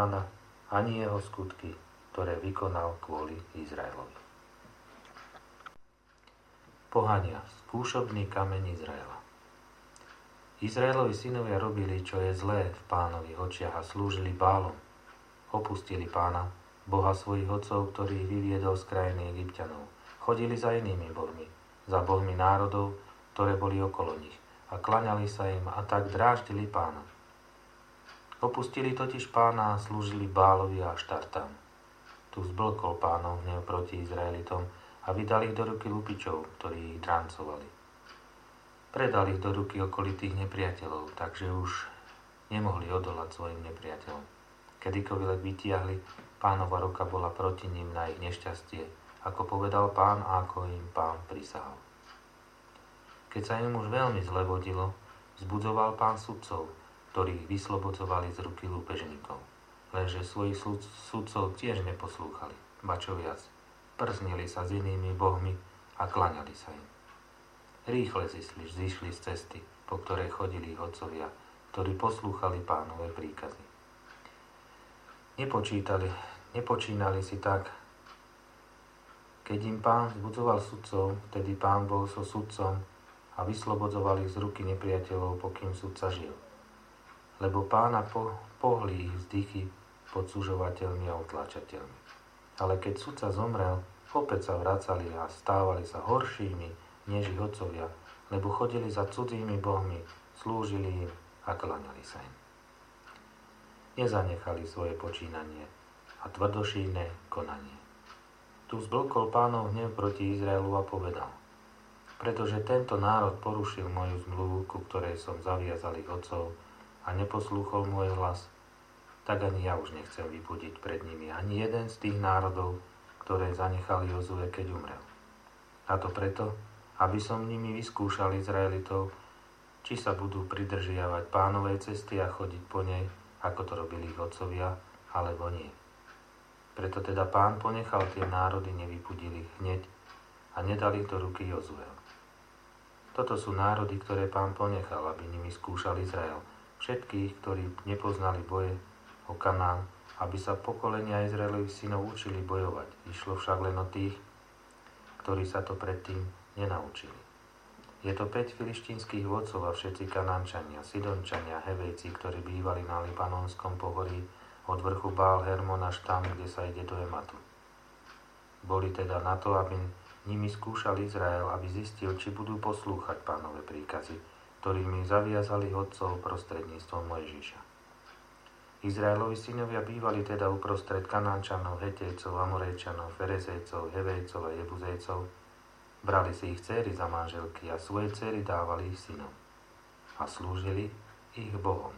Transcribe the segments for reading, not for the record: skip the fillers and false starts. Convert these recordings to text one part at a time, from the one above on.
Pána, ani jeho skutky, ktoré vykonal kvôli Izraelovi. Pohania, skúšobný kameň Izraela. Izraelovi synovia robili, čo je zlé v Pánových očiach a slúžili Bálom. Opustili Pána, Boha svojich otcov, ktorých vyviedol z krajiny Egypťanov. Chodili za inými bohmi, za bohmi národov, ktoré boli okolo nich, a klaňali sa im a tak dráždili Pána. Opustili totiž Pána a slúžili Bálovi a Štartám. Tu zblkol Pánov hnev proti Izraelitom a vydali ich do ruky lupičov, ktorí ich drancovali. Predali ich do ruky okolitých nepriateľov, takže už nemohli odolať svojim nepriateľom. Kedykoľvek vytiahli, Pánova ruka bola proti ním na ich nešťastie, ako povedal Pán a ako im Pán prisahal. Keď sa im už veľmi zle vodilo, vzbudzoval Pán sudcov, ktorí ich vyslobodzovali z ruky lúpežníkov. Lenže svojich sudcov tiež neposlúchali, ba čo viac, prznili sa s inými bohmi a klaňali sa im. Rýchle zišli z cesty, po ktorej chodili ich otcovia, ktorí poslúchali Pánove príkazy. Nepočínali si tak. Keď im Pán vzbudzoval sudcov, vtedy Pán bol so sudcom a vyslobodzoval ich z ruky nepriateľov, pokým sudca žil. Lebo Pána pohli ich vzdychy pod sužovateľmi a utláčateľmi. Ale keď sudca zomrel, opäť sa vracali a stávali sa horšími než ich otcovia, lebo chodili za cudzými bohmi, slúžili im a klaňali sa im. Nezanechali svoje počínanie a tvrdošíjne konanie. Tu zblkol Pánov hnev proti Izraelu a povedal: pretože tento národ porušil moju zmluvu, ku ktorej som zaviazal ich otcov, a neposlúchol môj hlas, tak ani ja už nechcem vybudiť pred nimi ani jeden z tých národov, ktoré zanechal Jozue, keď umrel. A to preto, aby som nimi vyskúšal Izraelitov, či sa budú pridržiavať Pánovej cesty a chodiť po nej, ako to robili ich otcovia, alebo nie. Preto teda Pán ponechal tie národy, nevypudil ich hneď a nedal ich do ruky Jozueho. Toto sú národy, ktoré Pán ponechal, aby nimi skúšal Izrael, všetkých, ktorí nepoznali boje o Kanán, aby sa pokolenia Izraelových synov učili bojovať. Išlo však len o tých, ktorí sa to predtým nenaučili. Je to 5 filištínskych vodcov a všetci Kanánčania, Sidončania, Hevejci, ktorí bývali na Libanonskom pohorí od vrchu Bál Hermon až tam, kde sa ide do Ematu. Boli teda na to, aby nimi skúšal Izrael, aby zistil, či budú poslúchať Pánove príkazy, ktorými zaviazali otcov prostredníctvom Mojžiša. Izraelovi synovia bývali teda uprostred Kanánčanov, Hetejcov, Amorejčanov, Ferezejcov, Hevejcov a Jebuzejcov. Brali si ich dcéry za manželky a svoje dcéry dávali ich synom a slúžili ich bohom.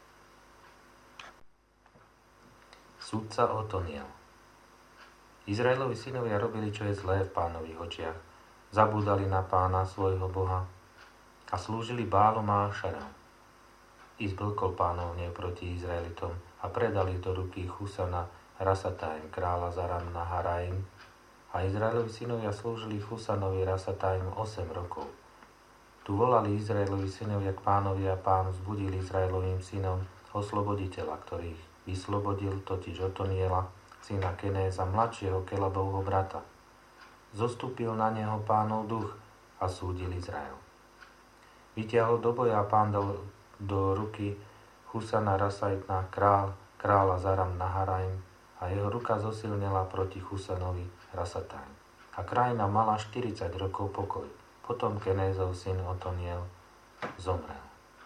Sudca Otoniel. Izraelovi synovia robili, čo je zlé v Pánových očiach. Zabúdali na Pána, svojho Boha, a slúžili Bálom a Ašaram. I zblkol Pánov hnev proti Izraelitom a predali do ruky Husana Rasataim, kráľa Zaram Naharaim, a Izraelovi synovia slúžili Husanovi Rasataim 8 rokov. Tu volali Izraelovi synovia k Pánovi a Pán vzbudil Izraelovým synom osloboditeľa, ktorých vyslobodil, totiž Otoniela, syna Kenéza, mladšieho Kelabovho brata. Zostúpil na neho Pánov duch a súdil Izrael. Vytiahol do boja a Pán dal do ruky Husana Rasaitna, kráľa Zaram Naharaim, a jeho ruka zosilnela proti Husanovi Rasataim. A krajina mala 40 rokov pokoj. Potom Kenézov syn Otoniel zomrel.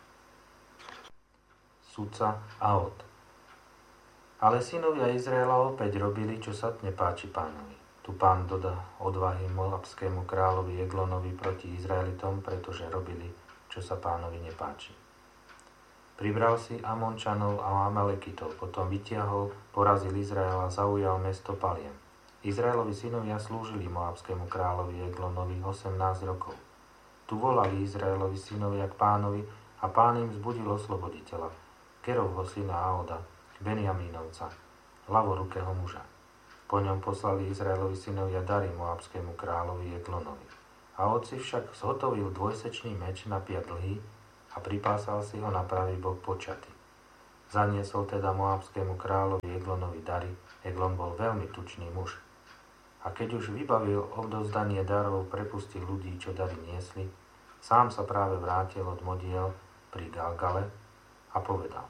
Sudca Aot. Ale synovia Izraela opäť robili, čo sa nepáči Pánovi. Tu Pán dodá odvahy moabskému kráľovi Eglonovi proti Izraelitom, pretože robili, čo sa Pánovi nepáči. Pribral si Amončanov a Amalekitov, potom vytiahol, porazil Izrael a zaujal mesto Paliem. Izraelovi synovia slúžili moabskému kráľovi Eglonovi 18 rokov. Tu volali Izraelovi synovia k Pánovi a Pán im vzbudil osloboditeľa, Kerovho syna Aoda, Benjamínovca, ľavorukého muža. Po ňom poslali Izraelovi synovia dary moabskému kráľovi Eglonovi. A otci však zhotovil dvojsečný meč na 5 dlhý a pripásal si ho na pravý bok počaty. Zaniesol teda Moabskému kráľovi Eglonovi dary. Eglon bol veľmi tučný muž. A keď už vybavil odovzdanie darov, prepustil ľudí, čo dary niesli, sám sa práve vrátil od modiel pri Galgale a povedal: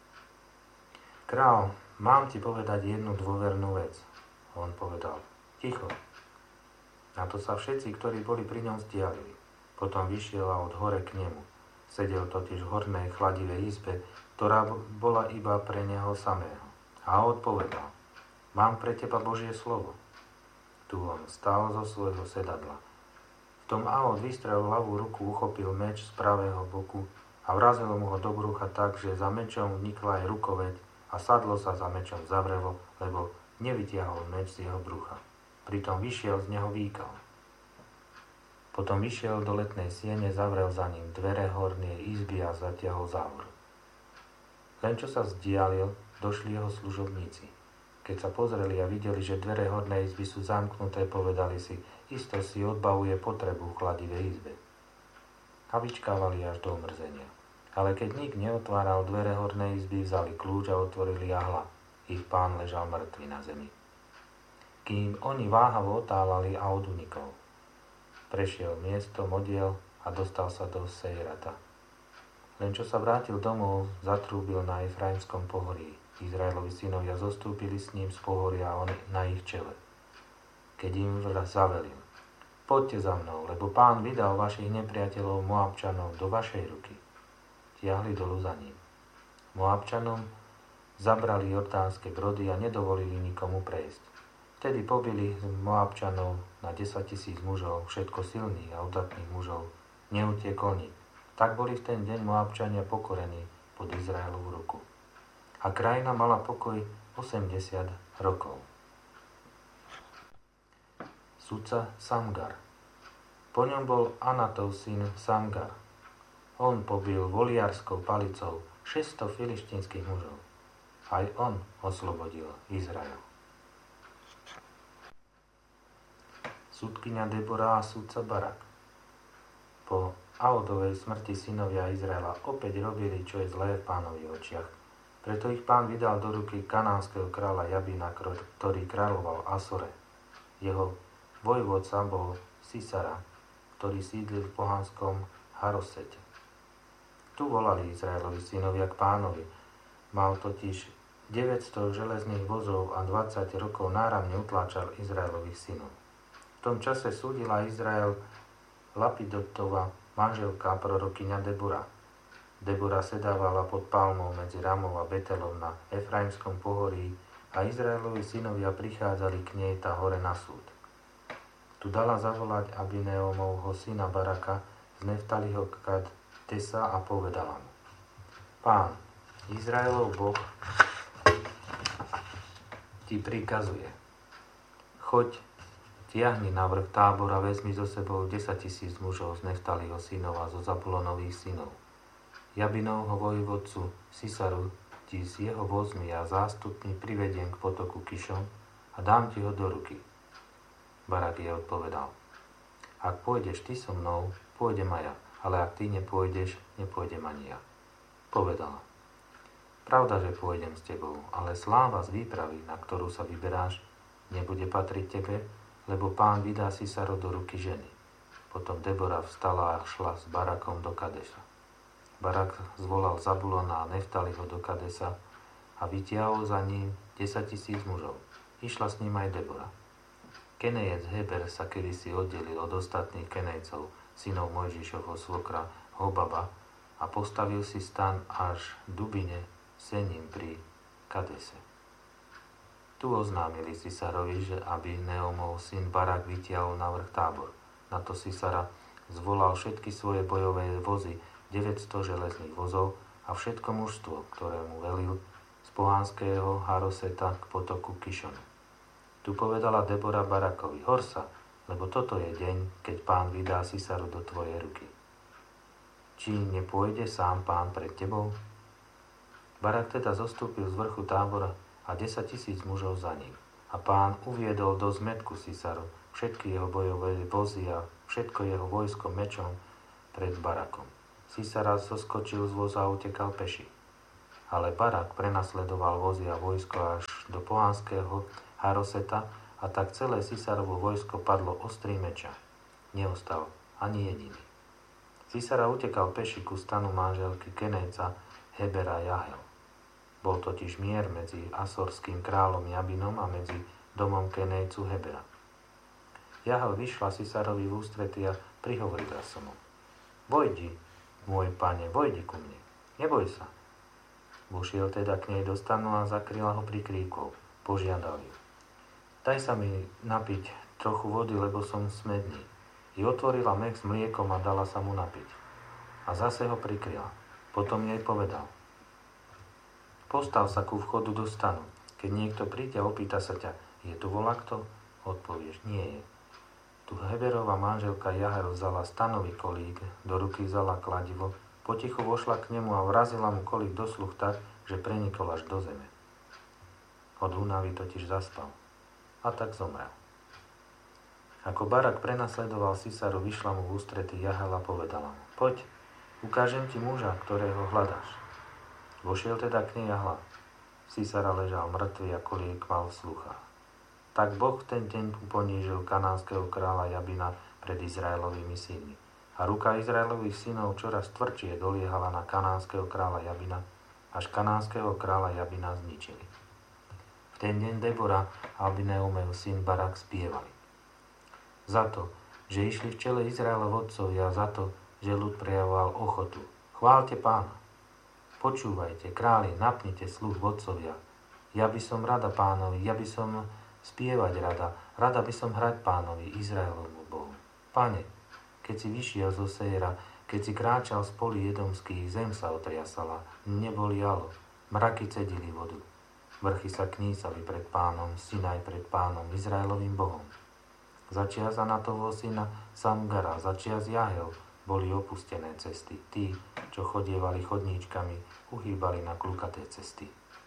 Král, mám ti povedať jednu dôvernú vec. On povedal: Ticho. Na to sa všetci, ktorí boli pri ňom, stialili. Potom vyšiel a od hore k nemu. Sedel totiž v hornej chladivej izbe, ktorá bola iba pre neho samého. A odpovedal: Mám pre teba Božie slovo. Tu on stál zo svojho sedadla. V tom Aod vystrel ľavú ruku, uchopil meč z pravého boku a vrazil mu ho do brucha tak, že za mečom vnikla aj rukoveď a sadlo sa za mečom zavrelo, lebo nevytiahol meč z jeho brucha. Pritom vyšiel z neho výkal. Potom vyšiel do letnej siene, zavrel za ním dvere hornej izby a zatiahol závor. Len čo sa vzdialil, došli jeho služobníci. Keď sa pozreli a videli, že dvere hornej izby sú zamknuté, povedali si: isto si odbavuje potrebu v chladivej izbe. A vyčkávali až do omrzenia. Ale keď nik neotváral dvere hornej izby, vzali kľúč a otvorili a hľa, ich pán ležal mŕtvy na zemi. Kým oni váhavo otálali, a unikol. Prešiel miesto modiel a dostal sa do Sejrata. Len čo sa vrátil domov, zatrúbil na Efraimskom pohorí. Izraelovi synovia zostúpili s ním z pohoria a on na ich čele. Keď im zavelil: Poďte za mnou, lebo pán vydal vašich nepriateľov Moabčanov do vašej ruky. Tiahli dolu za ním. Moabčanom zabrali jordánske brody a nedovolili nikomu prejsť. Vtedy pobili Moabčanov na 10 000 mužov, všetko silných a udatných mužov. Neutiekol nik. Tak boli v ten deň Moabčania pokorení pod Izraelovú ruku. A krajina mala pokoj 80 rokov. Sudca Samgar. Po ňom bol Anatov syn Samgar. On pobil voliarskou palicou 600 filištínskych mužov. Aj on oslobodil Izrael. Sudkyňa Debora a sudca Barak. Po Aodovej smrti synovia Izraela opäť robili, čo je zlé v pánových očiach. Preto ich pán vydal do ruky kanánskeho kráľa Jabína, ktorý kráľoval Asore. Jeho vojvodca bol Sisara, ktorý sídlil v pohanskom Harosete. Tu volali Izraelovi synovia k pánovi. Mal totiž 900 železných vozov a 20 rokov náramne utláčal Izraelových synov. V tom čase súdila Izrael Lapidotova manželka prorokyňa Debora. Debora sedávala pod palmou medzi Ramou a Betelom na Efraimskom pohorí a Izraelovi synovia prichádzali k nej tá hore na súd. Tu dala zavolať Abineomovho syna Baraka z Neftaliho Kadesa a povedala mu: Pán, Izraelov Boh ti prikazuje: choď, tiahni na vrch Tábor a vezmi so sebou 10 000 mužov z Neftaliho synov a zo Zabulonových synov. Jabinovho vojvodcu Sisaru ti s jeho vozmi a zástupmi privediem k potoku Kišon a dám ti ho do ruky. Barak jej odpovedal: Ak pôjdeš ty so mnou, pôjdem aj ja, ale ak ty nepôjdeš, nepôjdem ani ja. Povedala: Pravda, že pôjdem s tebou, ale sláva z výpravy, na ktorú sa vyberáš, nebude patriť tebe, lebo pán vydá Sisaru do ruky ženy. Potom Debora vstala a šla s Barakom do Kadesa. Barak zvolal Zabulona a Neftaliho do Kadesa a vytiahol za ním 10 000 mužov. Išla s ním aj Debora. Kenejec Heber sa kedysi oddelil od ostatných Kenejcov, synov Mojžišovho svokra Hobaba, a postavil si stan až v Dubine Sením pri Kadese. Tu oznámili Sisarovi, že aby Neomov syn Barak vytiahol na vrch Tábor. Na to Sisara zvolal všetky svoje bojové vozy, 900 železných vozov a všetko mužstvo, ktoré mu velil z pohanského Haroseta k potoku Kišonu. Tu povedala Debora Barakovi: Hor sa, lebo toto je deň, keď pán vydá Sisaru do tvojej ruky. Či nepôjde sám pán pred tebou? Barak teda zostúpil z vrchu Tábora a 10 000 mužov za ním. A pán uviedol do zmätku Sisaru všetky jeho bojové vozy a všetko jeho vojsko mečom pred Barakom. Sisara zoskočil z voza a utekal peši. Ale Barak prenasledoval vozy a vojsko až do pohanského Haroseta a tak celé Sisarovo vojsko padlo ostrý meča. Neostal ani jediný. Sisara utekal peši ku stanu manželky Kenéca Hebera Jahel. Bol totiž mier medzi asorským kráľom Jabinom a medzi domom Kenécu Hebera. Jahel vyšla Sisarovi v ústrety a prihovorila som mu: Vojdi, môj pane, vojdi ku mne, neboj sa. Vošiel teda k nej do stanu a zakryla ho prikríkov. Požiadal ju: Daj sa mi napiť trochu vody, lebo som smedný. I otvorila mech s mliekom a dala sa mu napiť. A zase ho prikryla. Potom jej povedal: Postav sa ku vchodu do stanu. Keď niekto príde a opýta sa ťa: Je tu volakto? Odpovieš: Nie je. Tu Heberová manželka Jahel vzala stanový kolík, do ruky vzala kladivo, potichu vošla k nemu a vrazila mu kolík do sluch tak, že prenikol až do zeme. Od únavy totiž zaspal. A tak zomrel. Ako Barak prenasledoval Sisaru, vyšla mu v ústrety Jahel a povedala mu: Poď, ukážem ti muža, ktorého hľadáš. Vošiel teda k nej a hľa. Sisara ležal mŕtvy a kolík mal v sluchách. Tak Boh v ten deň ponížil kanánskeho kráľa Jabina pred Izraelovými synmi. A ruka Izraelových synov čoraz tvrdšie doliehala na kanánskeho kráľa Jabina, až kanánskeho kráľa Jabina zničili. V ten deň Debora a Abineumov syn Barak spievali: Za to, že išli v čele Izraela vodcovia, za to, že ľud prejavoval ochotu. Chváľte Pána. Počúvajte, králi, napnite sluch vodcovia. Ja by som rada Pánovi, ja by som spievať rada by som hrať Pánovi, Izraelovmu Bohu. Pane, keď si vyšiel zo Séra, keď si kráčal z polí edomských, zem sa otriasala, nebo lialo, mraky cedili vodu. Vrchy sa knísali pred Pánom, Sinaj pred Pánom, Izraelovým Bohom. Začias Anatovho syna Samgara, začias Jahel, boli opustené cesty. Tí, čo chodievali chodníčkami, uhýbali na klukaté cesty.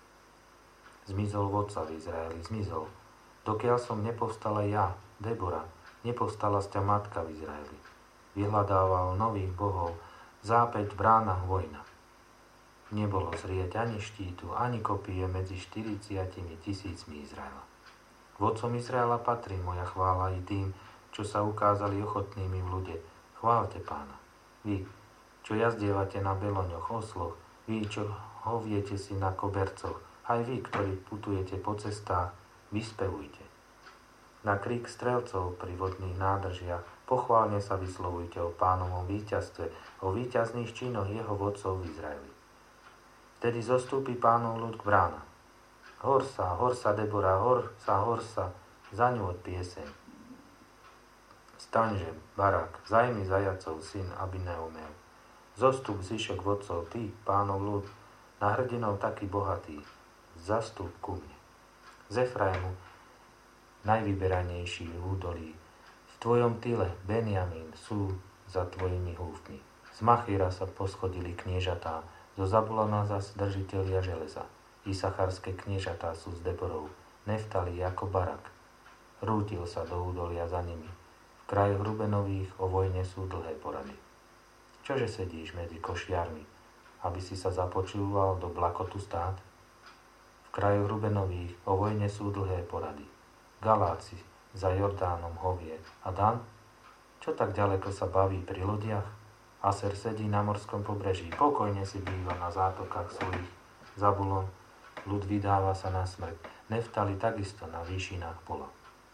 Zmizol vodca v Izraeli, zmizol. Dokiaľ som nepovstala ja, Debora, nepovstala z ťa matka v Izraeli. Vyhľadával nových bohov, zápäť v bránach vojna. Nebolo zrieť ani štítu, ani kopie medzi 40 000 Izraela. Vodcom Izraela patrí moja chvála i tým, čo sa ukázali ochotnými v ľude. Chváľte Pána. Vy, čo jazdievate na beloňoch, osloch, vy, čo hoviete si na kobercoch, aj vy, ktorí putujete po cestách, vyspevujte. Na krík strelcov pri vodných nádržiach pochválne sa vyslovujte o Pánovom víťazstve, o víťazných činoch jeho vodcov v Izraeli. Vtedy zostúpi Pánov ľud k bránam. Hor sa, Debora, hor sa, za ňu od pieseň. Staňže, Barak, zajmi zajacov syn Abineumov. Zostup zišok vodcov, ty, Pánov ľud, na hrdinov taký bohatý, zastup ku mne. Z Efraimu, najvyberanejší v údolí, v tvojom tyle, Benjamín, sú za tvojimi húfmi. Z Machíra sa poschodili kniežatá, zo Zabulona zas držitelia železa. Isacharské kniežatá sú s Deborou, Neftali ako Barak. Rútil sa do údolia za nimi. V krajoch Rubenových o vojne sú dlhé porady. Čože sedíš medzi košiarmi, aby si sa započúval do blakotu stát? V krajoch Rubenových o vojne sú dlhé porady. Galáci za Jordánom hovie. A Dan? Čo tak ďaleko sa baví pri lodiach? Aser sedí na morskom pobreží, pokojne si býva na zátokách svojich. Zabulon, ľud vydáva sa na smrť. Neftali takisto na výšinách pola.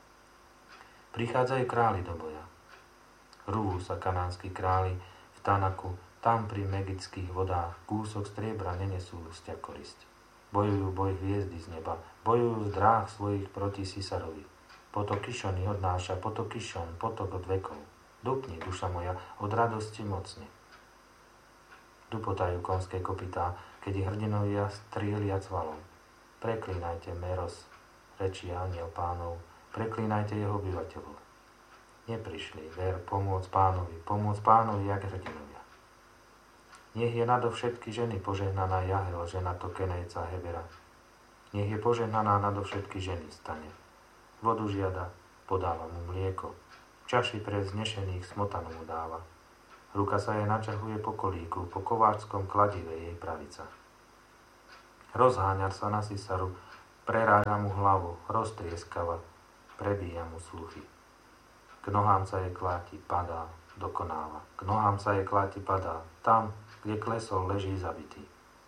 Prichádzajú králi do boja. Rúhu sa kanánsky králi v Tanaku, tam pri megických vodách kúsok striebra nenesú sťa korisť. Bojujú boj hviezdy z neba, bojujú z dráh svojich proti Sisarovi. Potok Kišony odnáša, potok Kišon, potok od vekov. Dupni, duša moja, od radosti mocne. Dupotajú konské kopytá, keď ich hrdinovia strielia cvalom. Preklínajte Meros, rečí anjel Pánov, preklínajte jeho obyvateľov. Neprišli, ver, pomôcť Pánovi, jak hrdinovia. Nech je nadovšetky ženy požehnaná Jahel, žena to Kenéca Hebera. Nech je požehnaná nadovšetky ženy stane. Vodu žiada, podáva mu mlieko. V čaši pre vznešených smotanu mu dáva. Ruka sa jej načahuje po kolíku, po kováčskom kladive jej pravica. Rozháňa sa na Sisaru, preráža mu hlavu, roztrieskava, prebíja mu sluchy. K nohám sa jej kláti, padá, dokonáva. K nohám sa jej kláti, padá. Tam, kde klesol, leží zabitý.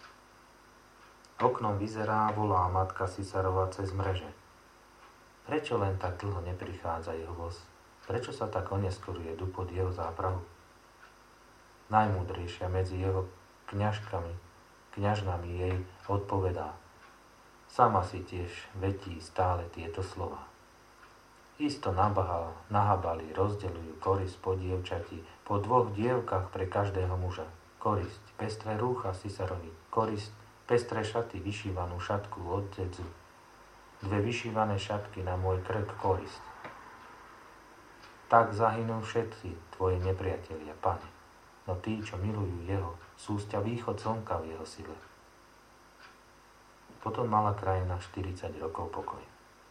Oknom vyzerá, volá matka Sisarova cez mreže. Prečo len tak dlho neprichádza jeho voz? Prečo sa tak oneskoruje dupod jeho záprahu? Najmúdrejšia medzi jeho kňažnami jej odpovedá. Sama si tiež vetí stále tieto slova. Isto nahabali, rozdeľujú korisť po dievčati, po 2 dievkach pre každého muža. Korisť, pestré rúcha Sisarovi, korisť, pestré šaty, vyšívanú šatku od dedzu, 2 vyšívané šatky na môj krk, korisť. Tak zahynú všetci tvoji nepriatelia, Pane, no tí, čo milujú jeho, sústia východ slnka v jeho sile. Potom mala krajina 40 rokov pokoj.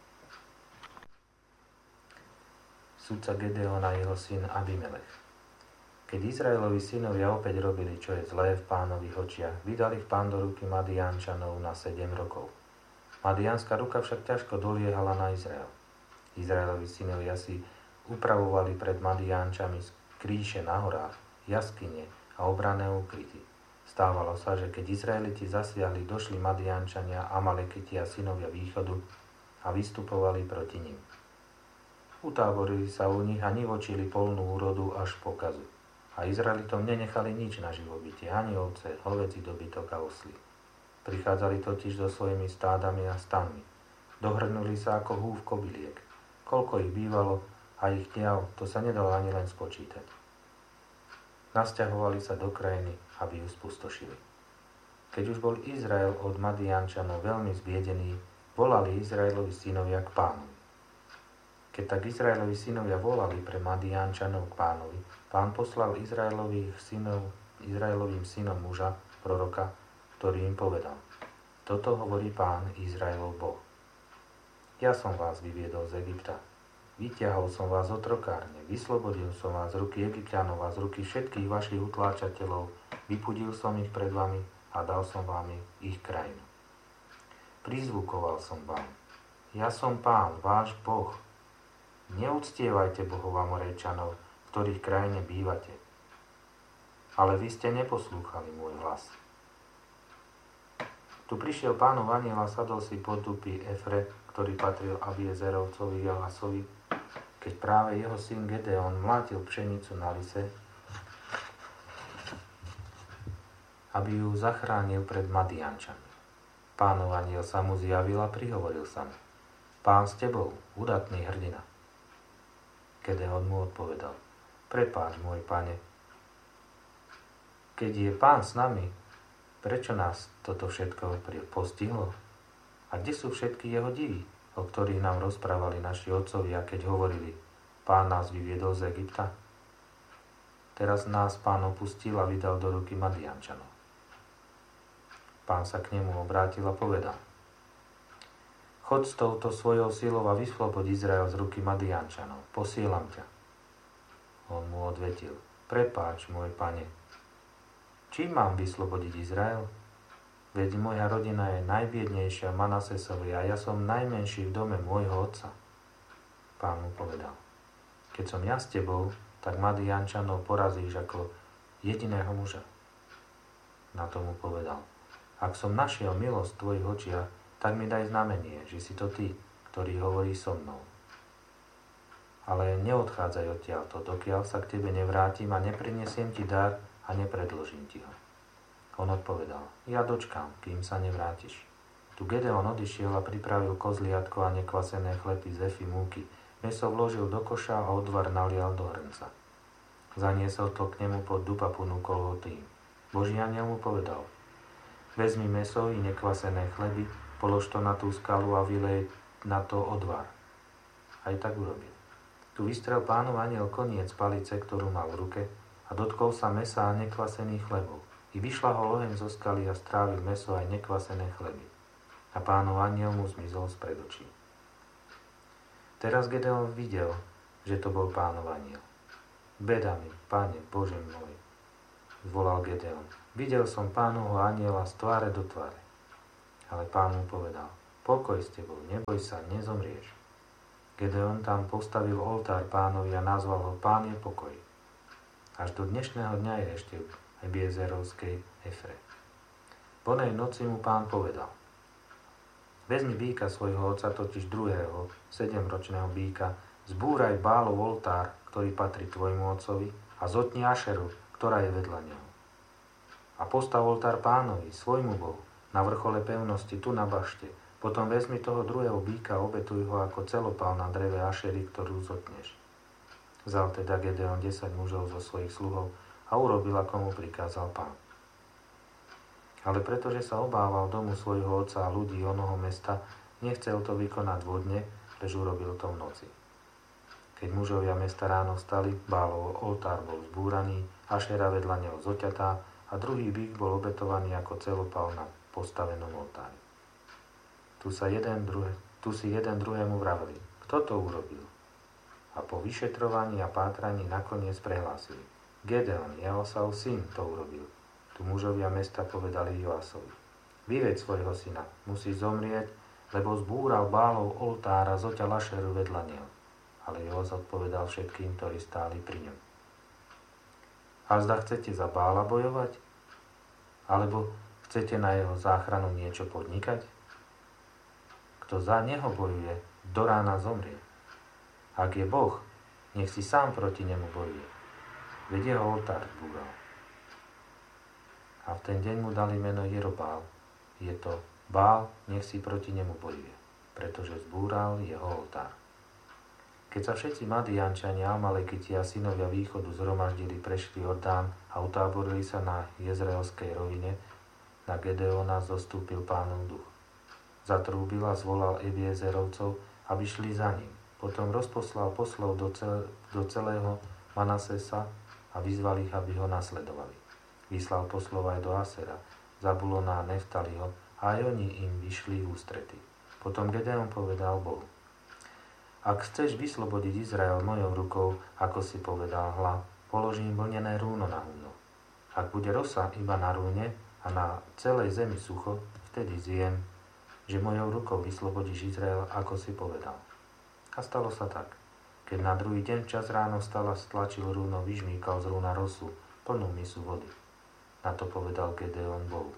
Sudca Gedeon a jeho syn Abimelech. Keď Izraelovi synovia opäť robili, čo je zlé v Pánových očiach, vydali v Pán do ruky Madiánčanov na 7 rokov. Madiánska ruka však ťažko doliehala na Izrael. Izraelovi synovia si upravovali pred Madiánčami kríše na horách, jaskyne a obranné úkryty. Stávalo sa, že keď Izraeliti zasiahli, došli Madiánčania, Amalekiti a synovia východu a vystupovali proti nim. Utáborili sa u nich a nivočili polnú úrodu až po kazu. A Izraelitom nenechali nič na živobytie, ani ovce, hovädzí dobytok a osly. Prichádzali totiž so svojimi stádami a stanmi. Dohrnuli sa ako húf kobyliek. Koľko ich bývalo a ich ťav, to sa nedalo ani len spočítať. Nasťahovali sa do krajiny, aby ju spustošili. Keď už bol Izrael od Madiánčanov veľmi zbiedený, volali Izraelovi synovia k Pánovi. Keď tak Izraelovi synovia volali pre Madiánčanov k Pánovi, Pán poslal Izraelovým synom muža, proroka, ktorý im povedal: Toto hovorí Pán, Izraelov Boh. Ja som vás vyviedol z Egypta. Vytiahol som vás z otrokárne, vyslobodil som vás z ruky Egypťanov a z ruky všetkých vašich utláčateľov, vypudil som ich pred vami a dal som vám ich krajinu. Prizvukoval som vám: Ja som Pán, váš Boh. Neuctievajte bohov Amorejčanov, v ktorých krajine bývate. Ale vy ste neposlúchali môj hlas. Tu prišiel Pánov anjel a sadol si pod dupy Efre, ktorý patril Abiezerovcovi Joasovi, keď práve jeho syn Gedeon mlátil pšenicu na lise, aby ju zachránil pred Madiánčanmi. Pánov anjel sa mu zjavil a prihovoril sa mu: Pán s tebou, udatný hrdina. Gedeon mu odpovedal: Prepáč, môj pane. Keď je Pán s nami, prečo nás toto všetko postihlo? A kde sú všetky jeho divy, o ktorých nám rozprávali naši otcovia, keď hovorili: Pán nás vyviedol z Egypta? Teraz nás Pán opustil a vydal do ruky Madiánčanov. Pán sa k nemu obrátil a povedal: Chod s touto svojou silou a vyslobod Izrael z ruky Madiánčanov. Posielam ťa. On mu odvetil: Prepáč, môj pane. Čím mám vyslobodiť Izrael? Veď moja rodina je najbiednejšia v Manasesovi a ja som najmenší v dome môjho otca. Pán mu povedal: Keď som ja s tebou, tak Madiánčanov porazíš ako jediného muža. Na to mu povedal: Ak som našiel milosť v tvojich očiach, tak mi daj znamenie, že si to ty, ktorý hovorí so mnou. Ale neodchádzaj odtiaľto, dokiaľ sa k tebe nevrátim a neprinesiem ti dar a nepredložím ti ho. On odpovedal: Ja dočkám, kým sa nevrátiš. Tu Gedeon odišiel a pripravil kozliatko a nekvasené chleby z efy múky. Mäso vložil do koša a odvar nalial do hrnca. Zaniesol to k nemu pod dub a ponúkol ho tým. Boží anjel mu povedal: Vezmi mäso i nekvasené chleby, polož to na tú skalu a vylej na to odvar. Aj tak urobil. Tu vystrel Pánov anjel koniec palice, ktorú mal v ruke, a dotkol sa mäsa a nekvasených chlebov. I vyšla ho oheň zo skaly a strávil mäso aj nekvasené chleby. A Pánov anjel mu zmizol spred očí. Teraz Gedeon videl, že to bol Pánov anjel. Beda mi, Pane, Bože môj, zvolal Gedeon. Videl som Pánovho anjela z tváre do tváre. Ale Pán mu povedal, pokoj s tebou, neboj sa, nezomrieš. Gedeon tam postavil oltár Pánovi a nazval ho Pán je pokoj. Až do dnešného dňa je ešte v Ebiezerovskej Efre. Po nej noci mu Pán povedal, vezmi býka svojho otca, totiž druhého, 7-ročného býka, zbúraj Bálov oltár, ktorý patrí tvojmu otcovi, a zotni Ašeru, ktorá je vedľa neho. A postav oltár Pánovi, svojmu Bohu, na vrchole pevnosti, tu na bašte. Potom vezmi toho druhého býka a obetuj ho ako celopál na dreve Ašery, ktorú zotneš. Vzal teda Gedeon 10 mužov zo svojich sluhov a urobil, ako mu prikázal Pán. Ale pretože sa obával domu svojho otca a ľudí onoho mesta, nechcel to vykonať vodne, lež urobil to v noci. Keď mužovia mesta ráno vstali, Bálov oltár bol zbúraný, Ašera vedľa neho zoťatá a druhý býk bol obetovaný ako celopál na postavenom oltári. Tu si jeden druhému vraveli, kto to urobil? A po vyšetrovaní a pátraní nakoniec prehlásili, Gedeon, Joasov syn, to urobil. Tu mužovia mesta povedali Joasovi, vyveď svojho syna, musí zomrieť, lebo zbúral Bálov oltár a zoťal Ašeru vedľa neho. Ale Joas odpovedal všetkým, ktorí stáli pri ňom. A zda chcete za Bála bojovať? Alebo chcete na jeho záchranu niečo podnikať? Kto za neho bojuje, do rána zomrie. Ak je Boh, nech si sám proti nemu bojuje. Veď jeho oltár zbúral. A v ten deň mu dali meno Jerobál. Je to Bál, nech si proti nemu bojuje, pretože zbúral jeho oltár. Keď sa všetci Madiančania, Amalekiti a synovia východu zhromaždili, prešli Jordán a utáborili sa na Jezreelskej rovine, na Gedeona zostúpil Pánov duch. Zatrúbil a zvolal Ebiezerovcov, aby šli za ním. Potom rozposlal poslov do celého Manasesa a vyzval ich, aby ho nasledovali. Vyslal poslov aj do Asera, Zabulona a Neftaliho a aj oni im vyšli v ústrety. Potom Gedeon povedal Bohu, ak chceš vyslobodiť Izrael mojou rukou, ako si povedal, hľa, položím vlnené rúno na humno. Ak bude rosa iba na rúne a na celej zemi sucho, vtedy zjem, že mojou rukou vyslobodíš Izrael, ako si povedal. A stalo sa tak. Keď na druhý deň čas ráno vstal a stlačil rúno, vyžmýkal z rúna rosu, plnú misu vody. Na to povedal Gedeon Bohu.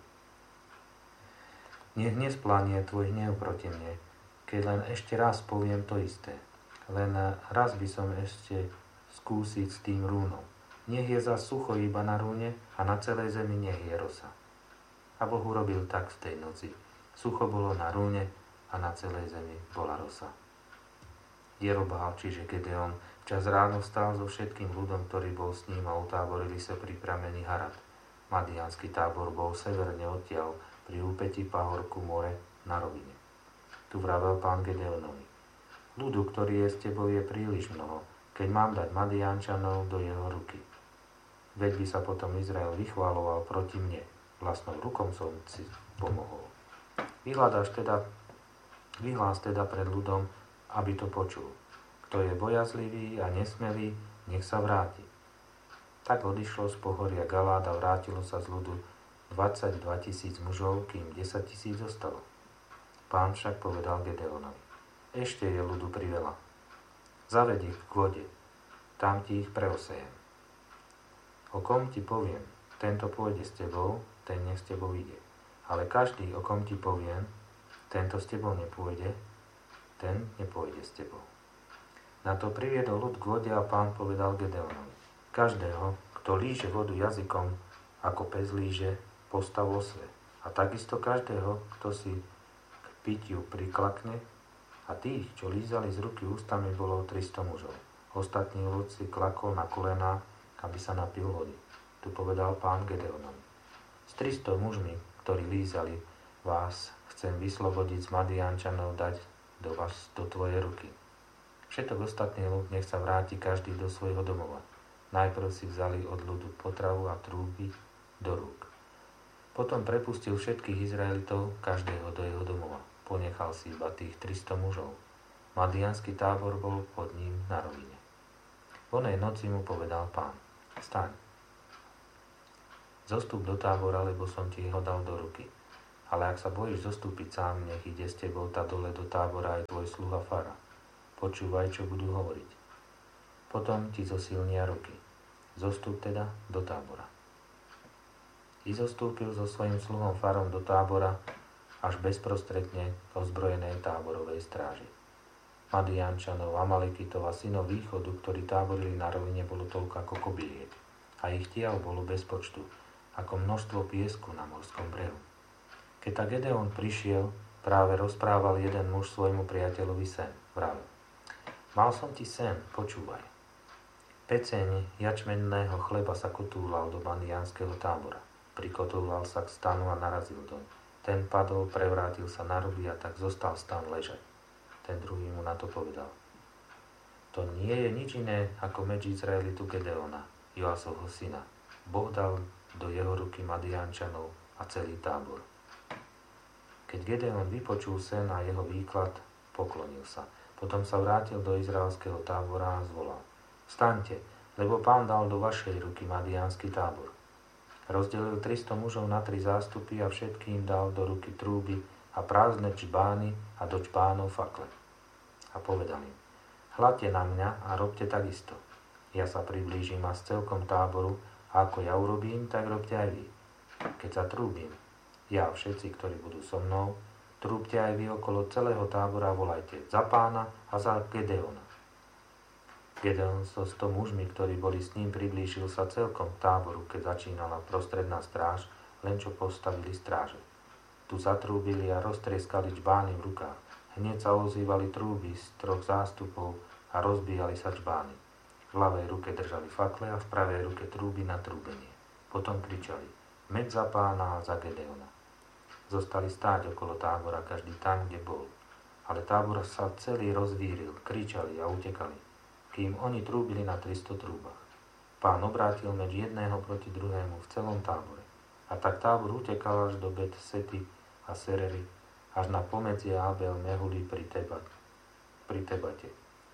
Nech nesplánie tvoj hnev proti mne, keď len ešte raz poviem to isté. Len raz by som ešte skúsiť s tým rúnom. Nech je za sucho iba na rúne a na celej zemi nech je rosa. A Boh urobil tak v tej noci. Sucho bolo na rúne a na celej zemi bola rosa. Jerobál, čiže Gedeon, včas ráno vstal so všetkým ľudom, ktorý bol s ním a utáborili sa pri pramení Harad. Madiánsky tábor bol severne odtiaľ pri úpetí pahorku more na rovine. Tu vravel Pán Gedeonovi. Ľudu, ktorý je s tebou, je príliš mnoho, keď mám dať Madiančanov do jeho ruky. Veď by sa potom Izrael vychváloval proti mne. Vlastnou rukom som si pomohol. Vyhlás teda pred ľudom, aby to počul. Kto je bojazlivý a nesmelý, nech sa vráti. Tak odišlo z pohoria Galád a vrátilo sa z ľudu 22 000 mužov, kým 10 000 zostalo. Pán však povedal Gedeonovi, ešte je ľudu priveľa. Zaved ich k vode, tam ti ich preosejem. O kom ti poviem, tento pôjde s tebou, ten nech s tebou ide. Ale každý, o kom ti poviem, tento s tebou nepôjde, ten nepôjde s tebou. Na to priviedol ľud k vode a Pán povedal Gedeonovi, každého, kto líže vodu jazykom, ako pes líže, postav osve. A takisto každého, kto si pitiu priklakne, a tých, čo lízali z ruky ústami, bolo 300 mužov. Ostatný ľud si klakol na kolená, aby sa napil vody. Tu povedal Pán Gedeonovi. S 300 mužmi, ktorí lízali, vás chcem vyslobodiť z Madiančanov, dať do tvojej ruky. Všetok ostatný ľud nech sa vráti každý do svojho domova. Najprv si vzali od ľudu potravu a trúby do rúk. Potom prepustil všetkých Izraelitov, každého do jeho domova. Ponechal si iba tých 300 mužov. Madiánsky tábor bol pod ním na rovine. V onej noci mu povedal Pán, staň. Zostup do tábora, lebo som ti ho dal do ruky. ale ak sa bojíš zostúpiť sám, nech ide s tebou tá dole do tábora aj tvoj sluha Fara. Počúvaj, čo budú hovoriť. Potom ti zosilnia ruky. Zostúp teda do tábora. I zostúpil so svojím sluhom Farom do tábora, až bezprostredne k ozbrojenej táborovej stráži. Madiánčanov, Amalekitov a synov východu, ktorí táborili na rovine, bolo toľko ako kobyliek. A ich tiaľ bolo bez počtu, ako množstvo piesku na morskom brehu. Keď tak Gedeon prišiel, práve rozprával jeden muž svojmu priateľovi sen. Vravel: Mal som ti sen, počúvaj. Peceň jačmenného chleba sa kotúlal do madiánskeho tábora. Prikotúlal sa k stanu a narazil doň. Ten padol, prevrátil sa na ruby a tak zostal stan ležať. Ten druhý mu na to povedal: To nie je nič iné ako meč Izraelitu Gedeona, Joasovho syna. Boh dal do jeho ruky Madiánčanov a celý tábor. Keď Gedeon vypočul sen a jeho výklad, poklonil sa. Potom sa vrátil do izraelského tábora a zvolal: Vstaňte, lebo Pán dal do vašej ruky madiánsky tábor. Rozdelil 300 mužov na 3 zástupy a všetkým dal do ruky trúby a prázdne čbány a do čbánov fakle. A povedal im: Hľadte na mňa a robte takisto. Ja sa priblížim a z celkom táboru, a ako ja urobím, tak robte aj vy. Keď sa trúbim, ja a všetci, ktorí budú so mnou, trúbte aj vy okolo celého tábora a volajte: Za Pána a za Gedeona. Gedeon so 100 mužmi, ktorí boli s ním, priblížil sa celkom k táboru, keď začínala prostredná stráž, len čo postavili stráže. Tu zatrúbili a roztrieskali čbány v rukách. Hneď sa ozývali trúby z 3 zástupov a rozbíjali sa čbány. V ľavej ruke držali fakle a v pravej ruke trúby na trúbenie. Potom kričali: Meč za Pána a za Gedeona. Zostali stáť okolo tábora, každý tam, kde bol. Ale tábor sa celý rozvíril, kričali a utekali, kým oni trúbili na 300 trúbach. Pán obrátil meč jedného proti druhému v celom tábore. A tak tábor utekal až do Bet Sety a Serery, až na pomedzie Abel Mehuli pri Tebate.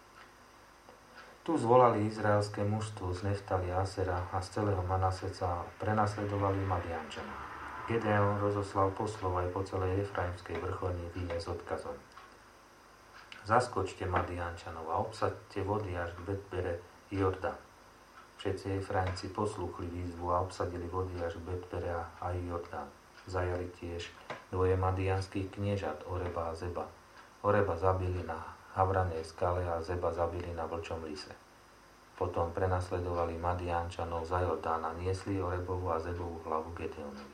Tu zvolali izraelské mužstvo z Neftali a Asera a z celého Manaseca a prenasledovali Madiánčana. Gedeon rozoslal poslov aj po celej Efraimskej vrchovine s odkazom: Zaskočte Madiánčanov a obsaďte vody až k Betbere Jordán. Všetci Efraimci poslúchli výzvu a obsadili vody až k Betbere a Jordán. Zajali tiež 2 madiánskych kniežat, Oreba a Zeba. Oreba zabili na Havranej skale a Zeba zabili na Vlčom lise. Potom prenasledovali Madiánčanov za Jordán a niesli Orebovu a Zebovú hlavu Gedeonovi.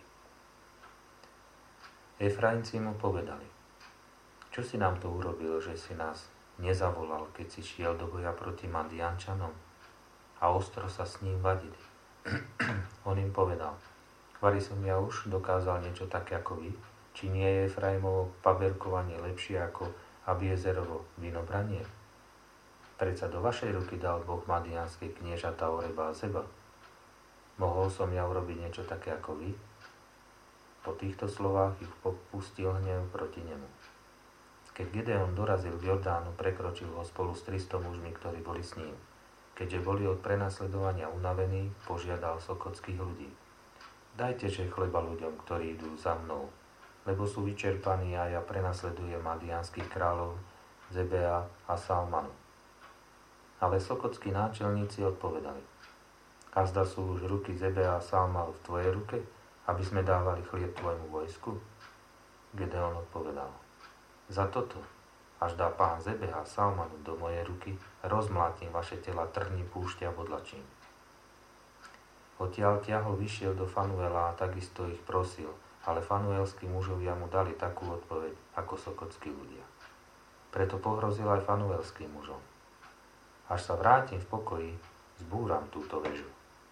Efraimci mu povedali: Čo si nám to urobil, že si nás nezavolal, keď si šiel do boja proti Madiánčanom? A ostro sa s ním vadili. On im povedal: Vari som ja už dokázal niečo také ako vy? Či nie je Efraimovo paberkovanie lepšie ako Abiezerovo vinobranie? Predsa do vašej ruky dal Boh madiánskej kniežata Oreba a Zeba. Mohol som ja urobiť niečo také ako vy? Po týchto slovách ich popustil hnev proti nemu. Keď Gedeon dorazil k Jordánu, prekročil ho spolu s 300 mužmi, ktorí boli s ním. Keďže boli od prenasledovania unavení, požiadal sokotských ľudí: Dajte že chleba ľuďom, ktorí idú za mnou, lebo sú vyčerpaní a ja prenasledujem madiánskych kráľov Zebea a Salmanu. Ale sokotskí náčelníci odpovedali: Azda sú už ruky Zebea a Salmanu v tvojej ruke, aby sme dávali chlieb tvojmu vojsku? Gedeon odpovedal: Za toto, až dá Pán Zebeha a Salmanu do mojej ruky, rozmlátim vaše tela trhni púšťa a odlačím. Odtiaľ ťahol vyšiel do Fanuela a takisto ich prosil, ale fanuelskí mužovia mu dali takú odpoveď ako sokotskí ľudia. Preto pohrozil aj fanuelským mužom: Až sa vrátim v pokoji, zbúram túto väžu.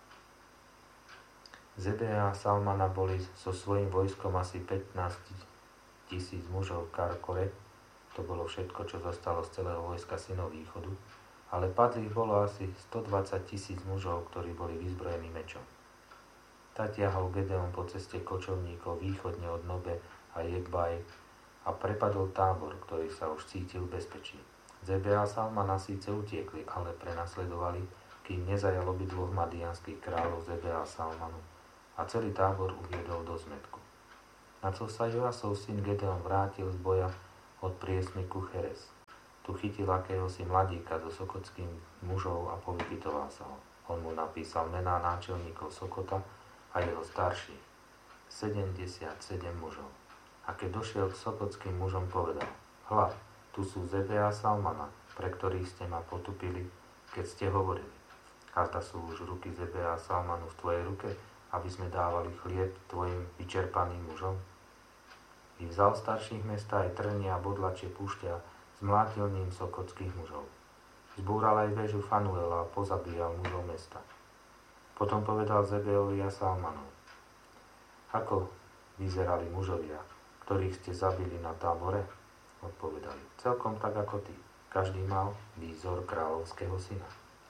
Zebea a Salmana boli so svojím vojskom asi 15 000 mužov v Karkore, to bolo všetko, čo zostalo z celého vojska synov východu, ale padlých bolo asi 120 000 mužov, ktorí boli vyzbrojení mečom. Tak ťahol Gedeon po ceste kočovníkov východne od Nobe a Jegbaj a prepadol tábor, ktorý sa už cítil v bezpečí. Zebea a Salmana síce utiekli, ale prenasledovali, kým nezajal obidvoch madiánskych kráľov Zebea a Salmanu a celý tábor uviedol do zmätku. Na co sa Joasov syn Gedeon vrátil z boja od priesmiku Cheres. Tu chytil akéhosi mladíka so sokotským mužov a povypytoval sa ho. On mu napísal mená náčelníkov Sokota a jeho starších, 77 mužov. A keď došiel k sokotským mužom, povedal: Hľa, tu sú Zebea a Salmana, pre ktorých ste ma potupili, keď ste hovorili. A zda sú už ruky Zebea a Salmanu v tvojej ruke, aby sme dávali chlieb tvojim vyčerpaným mužom? I vzal starších mesta aj trnie a bodlačie púšťa, zmlátil ním sokotských mužov. Zbúral aj väžu Fanuela a pozabíjal mužov mesta. Potom povedal Zebeovi a Salmanov: Ako vyzerali mužovia, ktorých ste zabili na tábore? Odpovedali: Celkom tak ako ty. Každý mal výzor kráľovského syna.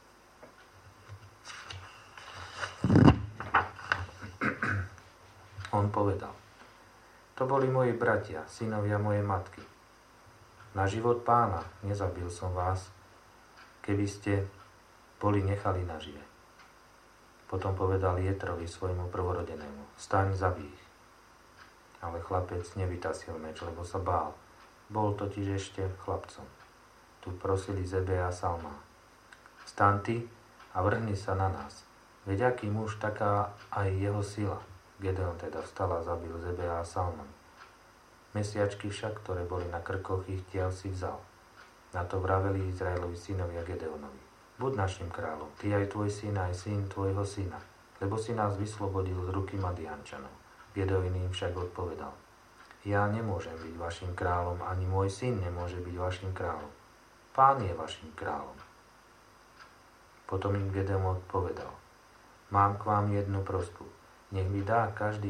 On povedal: To boli moji bratia, synovia mojej matky. Na život Pána nezabil som vás, keby ste boli nechali nažive. Potom povedal Jetrovi, svojmu prvorodenému: Vstaň, zabij ich. Ale chlapec nevytasil meč, lebo sa bál. Bol totiž ešte chlapcom. Tu prosili Zebea a Salma: Vstaň ty a vrhni sa na nás. Veď aký muž, taká aj jeho sila. Gedeon teda vstal a zabil Zebea a Salman. Mesiačky však, ktoré boli na krkoch, ich tiaľ si vzal. Na to vraveli Izraelovi synovia Gedeonovi: Buď našim kráľom, ty aj tvoj syn, aj syn tvojho syna, lebo si nás vyslobodil z ruky Madiančanov. Gedeon im však odpovedal: Ja nemôžem byť vašim kráľom, ani môj syn nemôže byť vašim kráľom. Pán je vašim kráľom. Potom im Gedeon odpovedal: Mám k vám jednu prosbu. Nech mi dá každý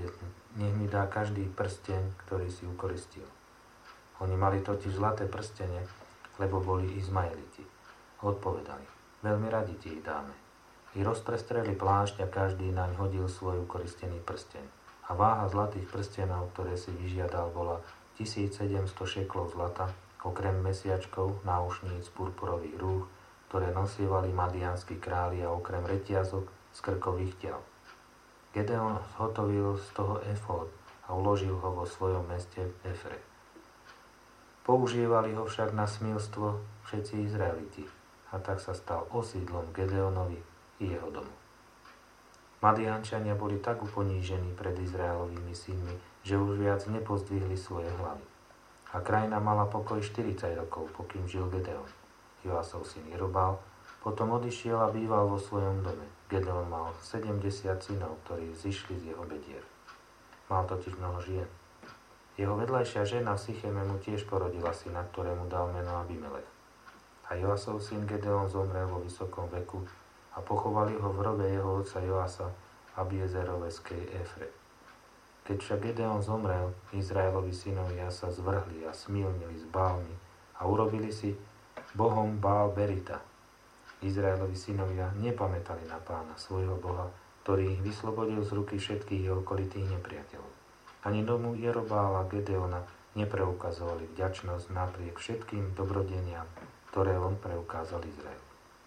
prsteň, ktorý si ukoristil. Oni mali totiž zlaté prstene, lebo boli Izmaeliti. Odpovedali: Veľmi radi ti ich dáme. I rozprestreli plášť a každý naň hodil svoj ukoristený prsteň. A váha zlatých prstenov, ktoré si vyžiadal, bola 1700 šeklov zlata, okrem mesiačkov, náušníc, purpurových rúch, ktoré nosievali madianskí králi, a okrem reťazok z krkových tel. Gedeon zhotovil z toho efód a uložil ho vo svojom meste Efre. Používali ho však na smilstvo všetci Izraeliti, a tak sa stal osídlom Gedeonovi i jeho domu. Madiančania boli tak uponížení pred Izraelovými synmi, že už viac nepozdvihli svoje hlavy. A krajina mala pokoj 40 rokov, pokým žil Gedeon. Joasov syn Jerobál potom odišiel a býval vo svojom dome. Gedeon mal 70 synov, ktorí zišli z jeho bedier. Mal totiž mnoho žien. Jeho vedľajšia žena v Sycheme mu tiež porodila syna, ktorému dal meno Abimelech. A Joasov syn Gedeon zomrel vo vysokom veku a pochovali ho v hrobe jeho otca Joasa Abiezeroveskej Efre. Keď však Gedeon zomrel, Izraelovi synovia sa zvrhli a smilnili s Bálmi a urobili si bohom Bál Berita. Izraelovi synovia nepamätali na Pána, svojho Boha, ktorý ich vyslobodil z ruky všetkých jeho okolitých nepriateľov. Ani domu Jerobála Gedeona nepreukazovali vďačnosť napriek všetkým dobrodeniam, ktoré on preukázal Izraelu.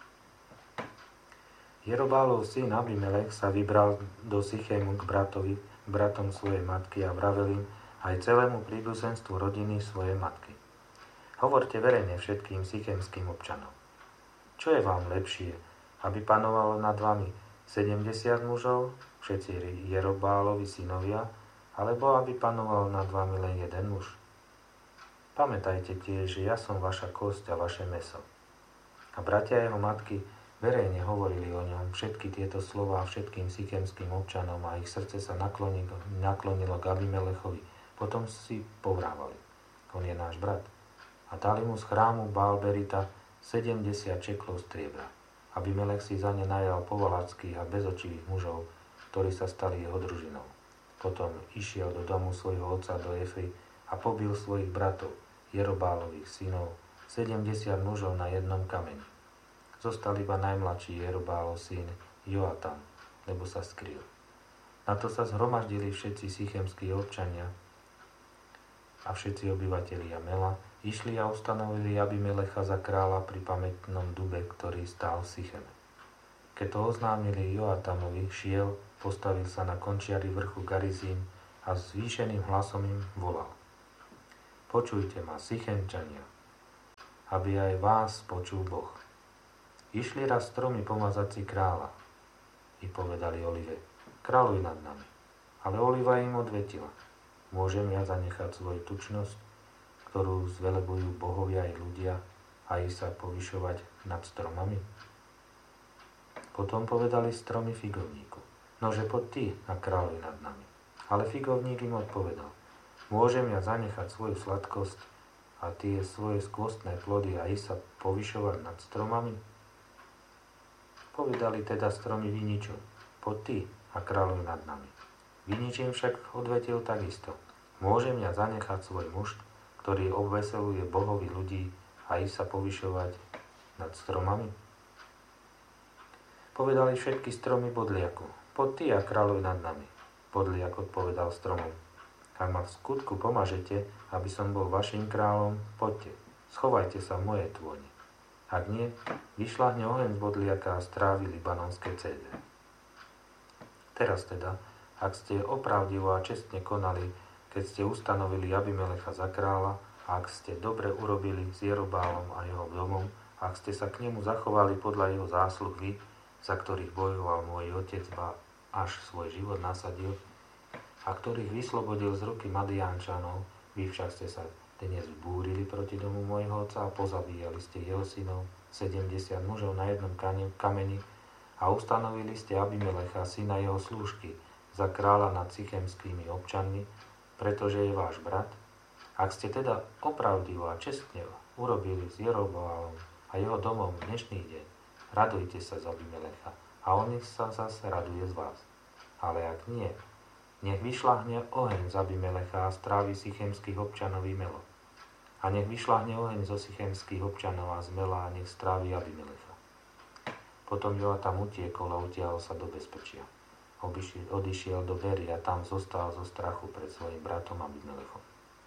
Jerobálov syn Abimelech sa vybral do Sychému k bratom svojej matky a vravel im aj celému príbuzenstvu rodiny svojej matky: Hovorte verejne všetkým sychémskym občanom. Čo je vám lepšie, aby panovalo nad vami 70 mužov, všetci Jerobálovi synovia, alebo aby panoval nad vami len jeden muž? Pamätajte tiež, že ja som vaša kosť a vaše mäso. A bratia jeho matky verejne hovorili o ňom všetky tieto slová všetkým sychémskym občanom a ich srdce sa naklonilo k Abimelechovi. Potom si povrávali: On je náš brat. A dali mu z chrámu Bál-Berita 70 šeklov striebra. Abimelech si za ne najal povalackých a bezočivých mužov, ktorí sa stali jeho družinou. Potom išiel do domu svojho otca do Efry a pobil svojich bratov, Jerobálových synov, 70 mužov na jednom kameni. Zostal iba najmladší Jerobálov syn Joatam, lebo sa skryl. Na to sa zhromaždili všetci sychémskí občania a všetci obyvatelia Mela, išli a ustanovili Abimelecha za kráľa pri pamätnom dube, ktorý stál v Sycheme. Keď to oznámili Joatamovi, šiel, postavil sa na končiari vrchu Garizím a zvýšeným hlasom im volal: Počujte ma, Sychemčania, aby aj vás počul Boh. Išli raz stromy pomazať si kráľa i povedali Olive: Kráľuj nad nami. Ale Oliva im odvetila: Môžem ja zanechať svoju tučnosť, ktorú zvelebujú bohovia i ľudia, a ich sa povyšovať nad stromami? Potom povedali stromy figovníku: Nože poď ty a kráľuj nad nami. Ale figovník im odpovedal: Môžem ja zanechať svoju sladkosť a tie svoje skvostné plody a ich sa povyšovať nad stromami? Povedali teda stromy viniču: Poď ty a kráľuj nad nami. Vinič im však odvetil takisto: Môžem ja zanechať svoj mušt, ktorý obveseluje bohovi ľudí, a ich sa povyšovať nad stromami? Povedali všetky stromy bodliaku: Poď ty a kráľuj nad nami. Bodliak odpovedal stromom: Ak ma v skutku pomažete, aby som bol vašim kráľom, poďte, schovajte sa v mojej tôni. Ak nie, vyšľahne oheň z bodliaka a strávi libanonské cédre. Teraz teda, ak ste opravdivo a čestne konali, keď ste ustanovili Abimelecha za kráľa, a ak ste dobre urobili s Jerobálom a jeho domom, ak ste sa k nemu zachovali podľa jeho zásluh vy, za ktorých bojoval môj otec, ba až svoj život nasadil, a ktorých vyslobodil z ruky Madiánčanov, vy však ste sa dnes búrili proti domu môjho otca a pozabíjali ste jeho synov, 70 mužov na jednom kameni, a ustanovili ste Abimelecha, syna jeho slúžky, za kráľa nad sychemskými občanmi, pretože je váš brat. Ak ste teda opravdivo a čestne urobili s Jerobálom a jeho domom dnešný deň, radujte sa z Abimelecha a on nech sa zase raduje z vás. Ale ak nie, nech vyšľahne oheň z Abimelecha a strávi sychemských občanov Melo. A nech vyšľahne oheň zo sychemských občanov a z Mela a nech strávi Abimelecha. Potom Joatam utiekol a utiahol sa do bezpečia. Odišiel do Bery a tam zostal zo strachu pred svojim bratom Abimelechom.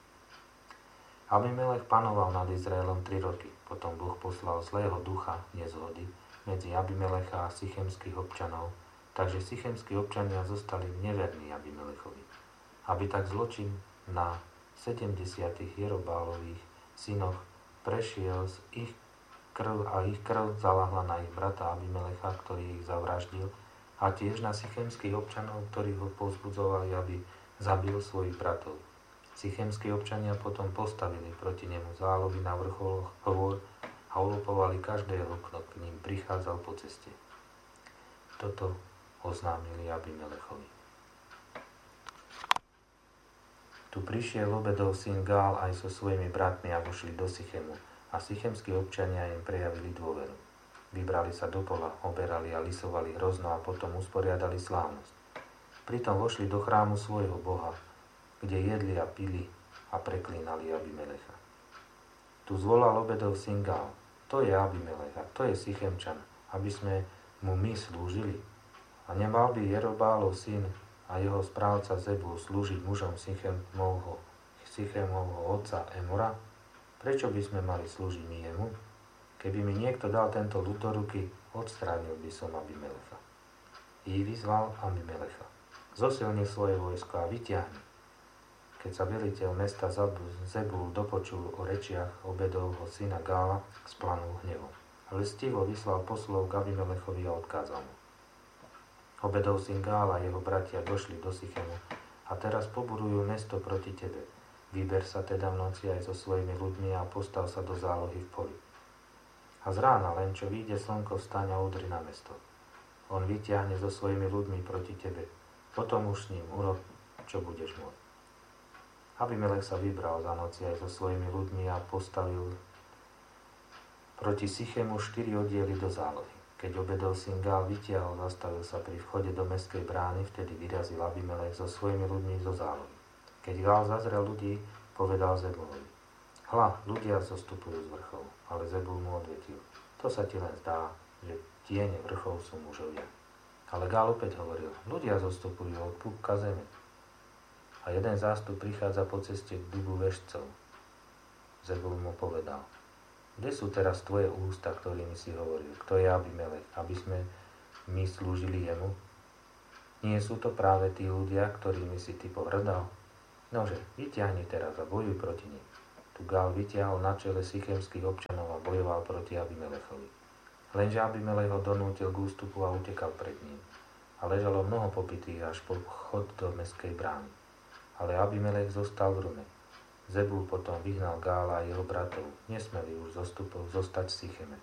Abimelech panoval nad Izraelom 3 roky. Potom Boh poslal zlého ducha nezhody medzi Abimelecha a sychemských občanov, takže sychemskí občania zostali neverní Abimelechovi. Aby tak zločin na 70 Jerobálových synoch prešiel z ich krv a ich krv zalahla na ich brata Abimelecha, ktorý ich zavraždil, a tiež na sychemských občanov, ktorí ho povzbudzovali, aby zabil svojich bratov. Sychemskí občania potom postavili proti nemu zálohy na vrcholoch hôr a ulupovali každého, kto k ním prichádzal po ceste. Toto oznámili Abimelechovi. Tu prišiel Obedov syn Gál aj so svojimi bratmi a vošli do Sychemu, a sychemskí občania im prejavili dôveru. Vybrali sa do pola, oberali a lisovali hrozno a potom usporiadali slávnosť. Pritom vošli do chrámu svojho boha, kde jedli a pili a preklínali Abimelecha. Tu zvolal Obedov syn Gál: To je Abimelech a to je Sychemčan, aby sme mu my slúžili. A nemal by Jerobálov syn a jeho správca Zebul slúžiť mužom Sychemovho otca Emora? Prečo by sme mali slúžiť my jemu? Keby mi niekto dal tento ľud do ruky, odstránil by som Abimelecha. I vyzval Abimelecha: Zosilni svoje vojsko a vyťahni. Keď sa veliteľ mesta Zebul dopočul o rečiach Obedovho syna Gála, splanul hnevom. Ale stivo vyslal poslov k Abimelechovi a odkázal mu: Obedov syn Gála a jeho bratia došli do Sychemu a teraz poburujú mesto proti tebe. Vyber sa teda v noci aj so svojimi ľuďmi a postav sa do zálohy v poli. A z rána, len čo vyjde slnko, vstaň a udri na mesto. On vyťahne so svojimi ľuďmi proti tebe. Potom už s ním urob, čo budeš môcť. Abimelech sa vybral za noci aj so svojimi ľuďmi a postavil proti Sychemu 4 oddiely do zálohy. Keď Obedov syn Gál vytiahol, zastavil sa pri vchode do mestskej brány, vtedy vyrazil Abimelech so svojimi ľuďmi zo zálohy. Keď Gál zazrel ľudí, povedal Zebulovi: Hľa, ľudia zostupujú z vrchov. Ale Zebul mu odvetil: To sa ti len zdá, že tiene vrchov sú mužovia. Ale Gál opäť hovoril: Ľudia zostupujú od púpka zeme. A jeden zástup prichádza po ceste k dubu vešcov. Zebul mu povedal: Kde sú teraz tvoje ústa, ktorými si hovoril? Kto je Abimelech, aby sme my slúžili jemu? Nie sú to práve tí ľudia, ktorými si ty pohrdal? Nože, vyťahni teraz a bojuj proti nim. Tu Gál vytiahol na čele sychemských občanov a bojoval proti Abimelechovi. Lenže Abimelech ho donútil k ústupu a utekal pred ním. A ležalo mnoho pobitých až po vchod do mestskej brány. Ale Abimelech zostal v Rune. Zebul potom vyhnal Gála a jeho bratov. Nesmeli už zostať v Sycheme.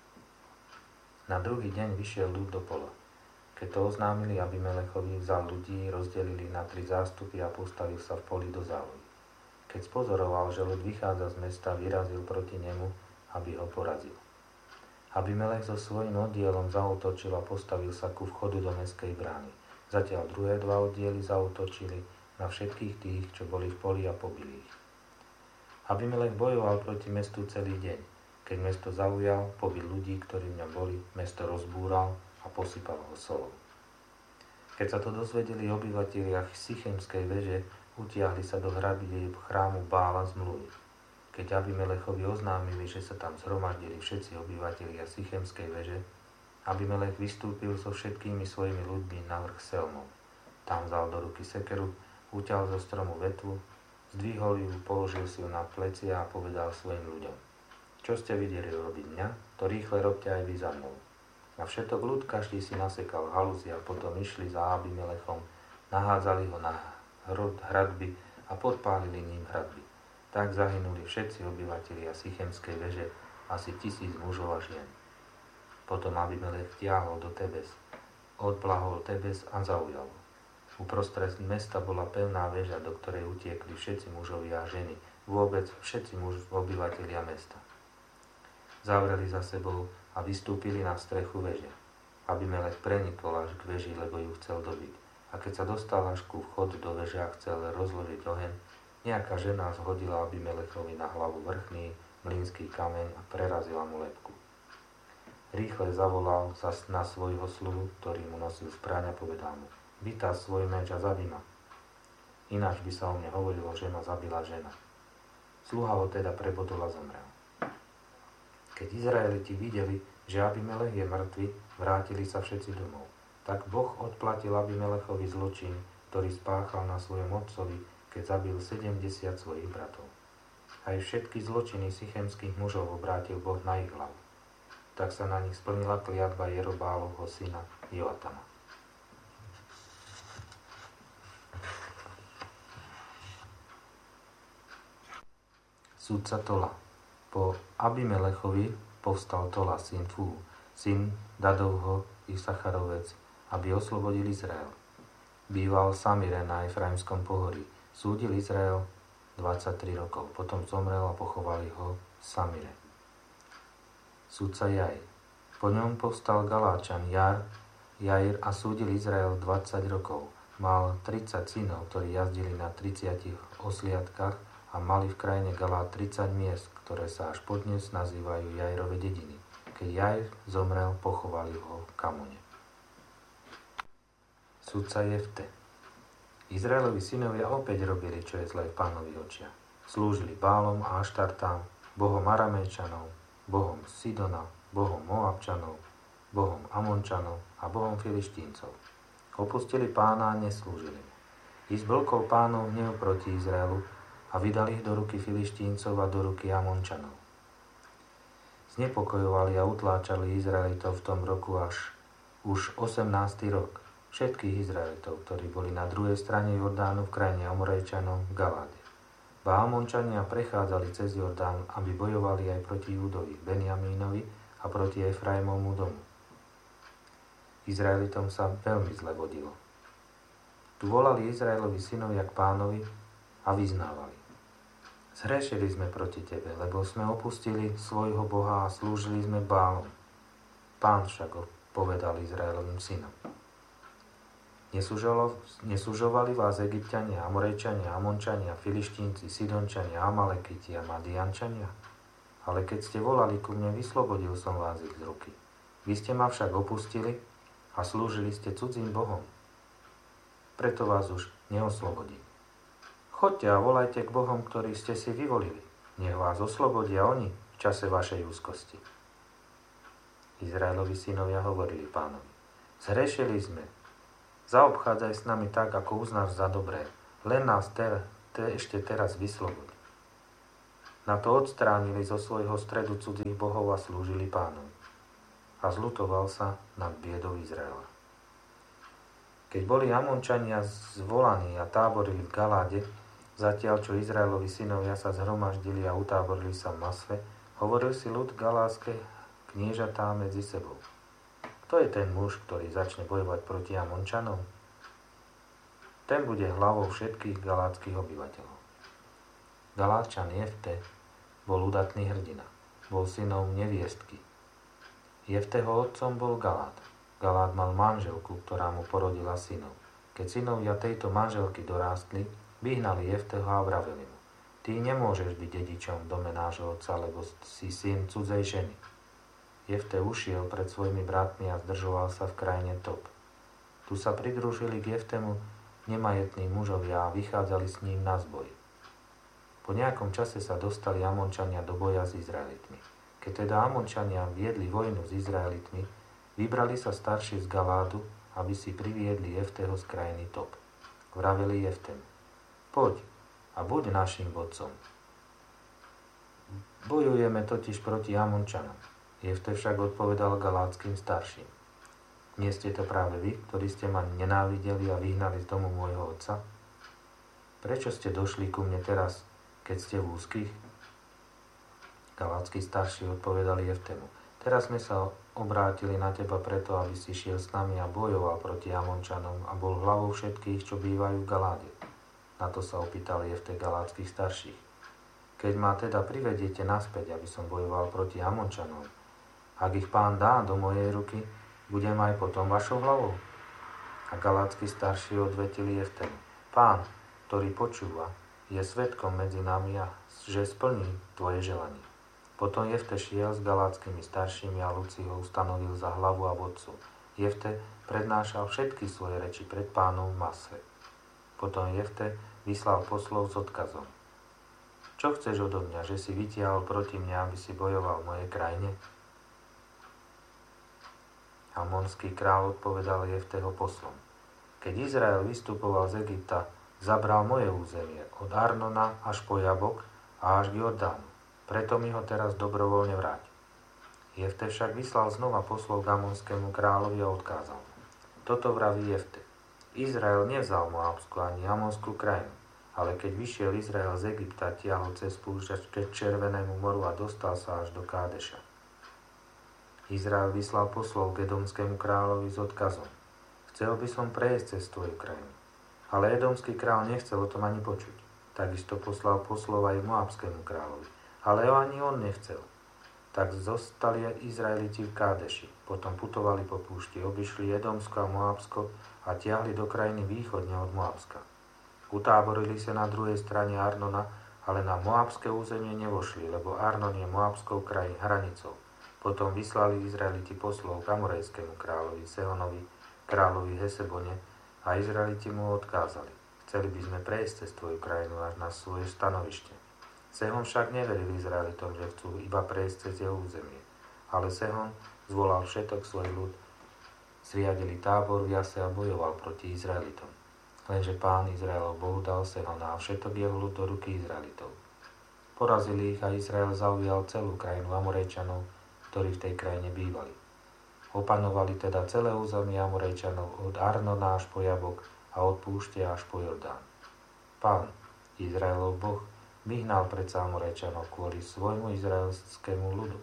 Na druhý deň vyšiel ľud do pola. Keď to oznámili Abimelechovi, vzal ľudí, rozdelili na 3 zástupy a postavil sa v poli do zálohy. Keď spozoroval, že ľud vychádza z mesta, vyrazil proti nemu, aby ho porazil. Abimelech so svojím oddielom zaútočil a postavil sa ku vchodu do mestskej brány. Zatiaľ druhé 2 oddiely zaútočili na všetkých tých, čo boli v poli a pobili ich. Abimelech bojoval proti mestu celý deň. Keď mesto zaujal, pobil ľudí, ktorí v ňom boli, mesto rozbúral a posypal ho solou. Keď sa to dozvedeli obyvatelia Sychemskej veže, utiahli sa do hradby chrámu Bála zmluvy. Keď Abimelechovi oznámili, že sa tam zhromaždili všetci obyvatelia Sychemskej veže, Abimelech vystúpil so všetkými svojimi ľuďmi na vrch Selmov. Tam vzal do ruky sekeru, uťal zo stromu vetvu, zdvihol ju, položil si ju na plecia a povedal svojim ľuďom: Čo ste videli robiť mňa, to rýchle robte aj vy za mnou. Na všetok ľud každý si nasekal haluzy a potom išli za Abimelechom, nahádzali ho na hradby a podpálili ním hradby. Tak zahynuli všetci obyvatelia Sychemskej veže, asi 1000 mužov a žien. Potom Abimelech vtiahol do Tebes, odplahol Tebes a zaujal. Uprostred mesta bola pevná väža, do ktorej utiekli všetci mužovia a ženy, vôbec všetci obyvatelia mesta. Zavreli za sebou a vystúpili na strechu veže. Abimelech prenikol až k veži, lebo ju chcel dobiť. A keď sa dostal až ku vchodu do veže a chcel rozložiť oheň, nejaká žena zhodila Abimelechovi na hlavu vrchný mlynský kameň a prerazila mu lebku. Rýchle zavolal na svojho sluhu, ktorý mu nosil zbraň a povedal mu: Vytáž svoj meč a zabij ma. Ináč by sa o mne hovorilo, že ma zabila žena. Sluha ho teda prebodol a zomrel. Keď Izraeliti videli, že Abimelech je mŕtvy, vrátili sa všetci domov. Tak Boh odplatil Abimelechovi zločin, ktorý spáchal na svojom otcovi, keď zabil 70 svojich bratov. Aj všetky zločiny sychemských mužov obrátil Boh na ich hlavu. Tak sa na nich splnila kliatba Jerobálovho syna Joatama. Sudca Tola. Po Abimelechovi povstal Tola, syn Fú, syn Dadovho Isacharovec, aby oslobodil Izrael. Býval v Samire na Efraimskom pohorí. Súdil Izrael 23 rokov. Potom zomrel a pochovali ho v Samire. Sudca Jair. Po ňom povstal Galáčan Jair a súdil Izrael 20 rokov. Mal 30 synov, ktorí jazdili na 30 osliadkach a mali v krajine Galát 30 miest, ktoré sa až podnes nazývajú Jairove dediny. Keď Jair zomrel, pochovali ho v Kamone. Sudca Jefte. Izraelovi synovia opäť robili, čo je zlé v Pánovi očiach. Slúžili Bálom a Aštartám, bohom Aramejčanov, bohom Sidona, bohom Moabčanov, bohom Amončanov a bohom Filištíncov. Opustili Pána a neslúžili. I zblkol Pánov hnev proti Izraelu a vydali ich do ruky Filištíncov a do ruky Amončanov. Znepokojovali a utláčali Izraelitov v tom roku až už 18. rok. Všetkých Izraelitov, ktorí boli na druhej strane Jordánu v krajine Amorejčanov v Galáde. Ba Amončania prechádzali cez Jordán, aby bojovali aj proti Júdovi, Benjamínovi a proti Efraimovmu domu. Izraelitom sa veľmi zle vodilo. Tu volali Izraelovi synovia k Pánovi a vyznávali: Zhrešili sme proti tebe, lebo sme opustili svojho Boha a slúžili sme Bálom. Pán však povedal Izraelovým synom: Nesúžovali vás Egypťania, Amorejčania, Amončania, Filištínci, Sidončania, Amalekiti a Madiančania? Ale keď ste volali ku mne, vyslobodil som vás ich z ruky. Vy ste ma však opustili a slúžili ste cudzím bohom. Preto vás už neoslobodím. Choďte a volajte k bohom, ktorých ste si vyvolili. Nech vás oslobodia oni v čase vašej úzkosti. Izraelovi synovia hovorili Pánovi: Zhrešili sme, Zaobchádzaj s nami tak, ako uznáš za dobré. Len nás ešte teraz vysloboď. Na to odstránili zo svojho stredu cudzích bohov a slúžili Pánovi. A zľutoval sa nad biedou Izraela. Keď boli Amončania zvolaní a táborili v Galáde, zatiaľ čo Izraelovi synovia sa zhromaždili a utáborili sa v Masve, hovoril si ľud galátske kniežatá medzi sebou. Kto je ten muž, ktorý začne bojovať proti Amončanom? Ten bude hlavou všetkých galátskych obyvateľov. Galátčan Jefte bol udatný hrdina. Bol synom neviestky. Jefteho otcom bol Galát. Galát mal manželku, ktorá mu porodila synov. Keď synovia tejto manželky dorástli, vyhnali Jefteho a vraveli mu: Ty nemôžeš byť dedičom v dome nášho otca, lebo si syn cudzej ženy. Jefte ušiel pred svojimi bratmi a zdržoval sa v krajine Top. Tu sa pridružili k Jeftemu nemajetní mužovia a vychádzali s ním na zboj. Po nejakom čase sa dostali Amončania do boja s Izraelitmi. Keď teda Amončania viedli vojnu s Izraelitmi, vybrali sa starší z Galádu, aby si priviedli Jefteho z krajiny Top. Vraveli Jeftemu: Poď a buď našim vodcom. Bojujeme totiž proti Amončanom. Jefte však odpovedal galátskym starším: Nie ste to práve vy, ktorí ste ma nenávideli a vyhnali z domu môjho otca? Prečo ste došli ku mne teraz, keď ste v úzkých? Galátsky starší odpovedali Jeftemu: Teraz sme sa obrátili na teba preto, aby si šiel s nami a bojoval proti Amončanom a bol hlavou všetkých, čo bývajú v Galáde. Na to sa opýtal Jefte galátskych starších: Keď ma teda privediete naspäť, aby som bojoval proti Amončanom, ak ich Pán dá do mojej ruky, budem aj potom vašou hlavou? A galátsky starší odvetili Jeftemu: Pán, ktorý počúva, je svedkom medzi nami a že splní tvoje želanie. Potom Jefte šiel s galátskymi staršími a ľud si ho ustanovil za hlavu a vodcu. Jefte prednášal všetky svoje reči pred Pánom v Masve. Potom Jefte vyslal poslov s odkazom: Čo chceš odo mňa, že si vytiahol proti mňa, aby si bojoval v mojej krajine? Amonský kráľ odpovedal Jefteho poslom: Keď Izrael vystupoval z Egypta, zabral moje územie od Arnona až po Jabok a až k Jordánu. Preto mi ho teraz dobrovoľne vráť. Jefte však vyslal znova poslov k Amonskému kráľovi a odkázal: Toto vraví Jefte: Izrael nevzal Moabskú ani Amonskú krajinu, ale keď vyšiel Izrael z Egypta, tiahol cez púšť k Červenému moru a dostal sa až do Kádeša. Izrael vyslal poslov k Edomskému kráľovi s odkazom: Chcel by som prejsť cez tvoju krajinu. Ale Edomský kráľ nechcel o tom ani počuť. Takisto poslal poslov aj Moabskému kráľovi, ale ani on nechcel. Tak zostali Izraeliti v Kádeši. Potom putovali po púšti, obišli Edomsko a Moabsko a tiahli do krajiny východne od Moabska. Utáborili sa na druhej strane Arnona, ale na Moabské územie nevošli, lebo Arnon je Moabskou hranicou. Potom vyslali Izraeliti poslov k Amorejskému kráľovi Sehonovi, kráľovi Hesebone, a Izraeliti mu odkázali: Chceli by sme prejsť cez tvoju krajinu až na svoje stanovište. Sehon však neveril Izraelitom, že chcú iba prejsť cez jeho územie. Ale Sehon zvolal všetok svoj ľud, zriadili tábor v Jase a bojoval proti Izraelitom. Lenže Pán Izraelov Boh dal Sehona a všetok jeho ľud do ruky Izraelitov. Porazili ich a Izrael zaujal celú krajinu Amorejčanov, ktorí v tej krajine bývali. Opanovali teda celé územie Amorejčanov od Arnona až po Jabok a od púšte až po Jordán. Pán, Izraelov Boh, vyhnal predsa Amorejčanov kvôli svojmu izraelskému ľudu.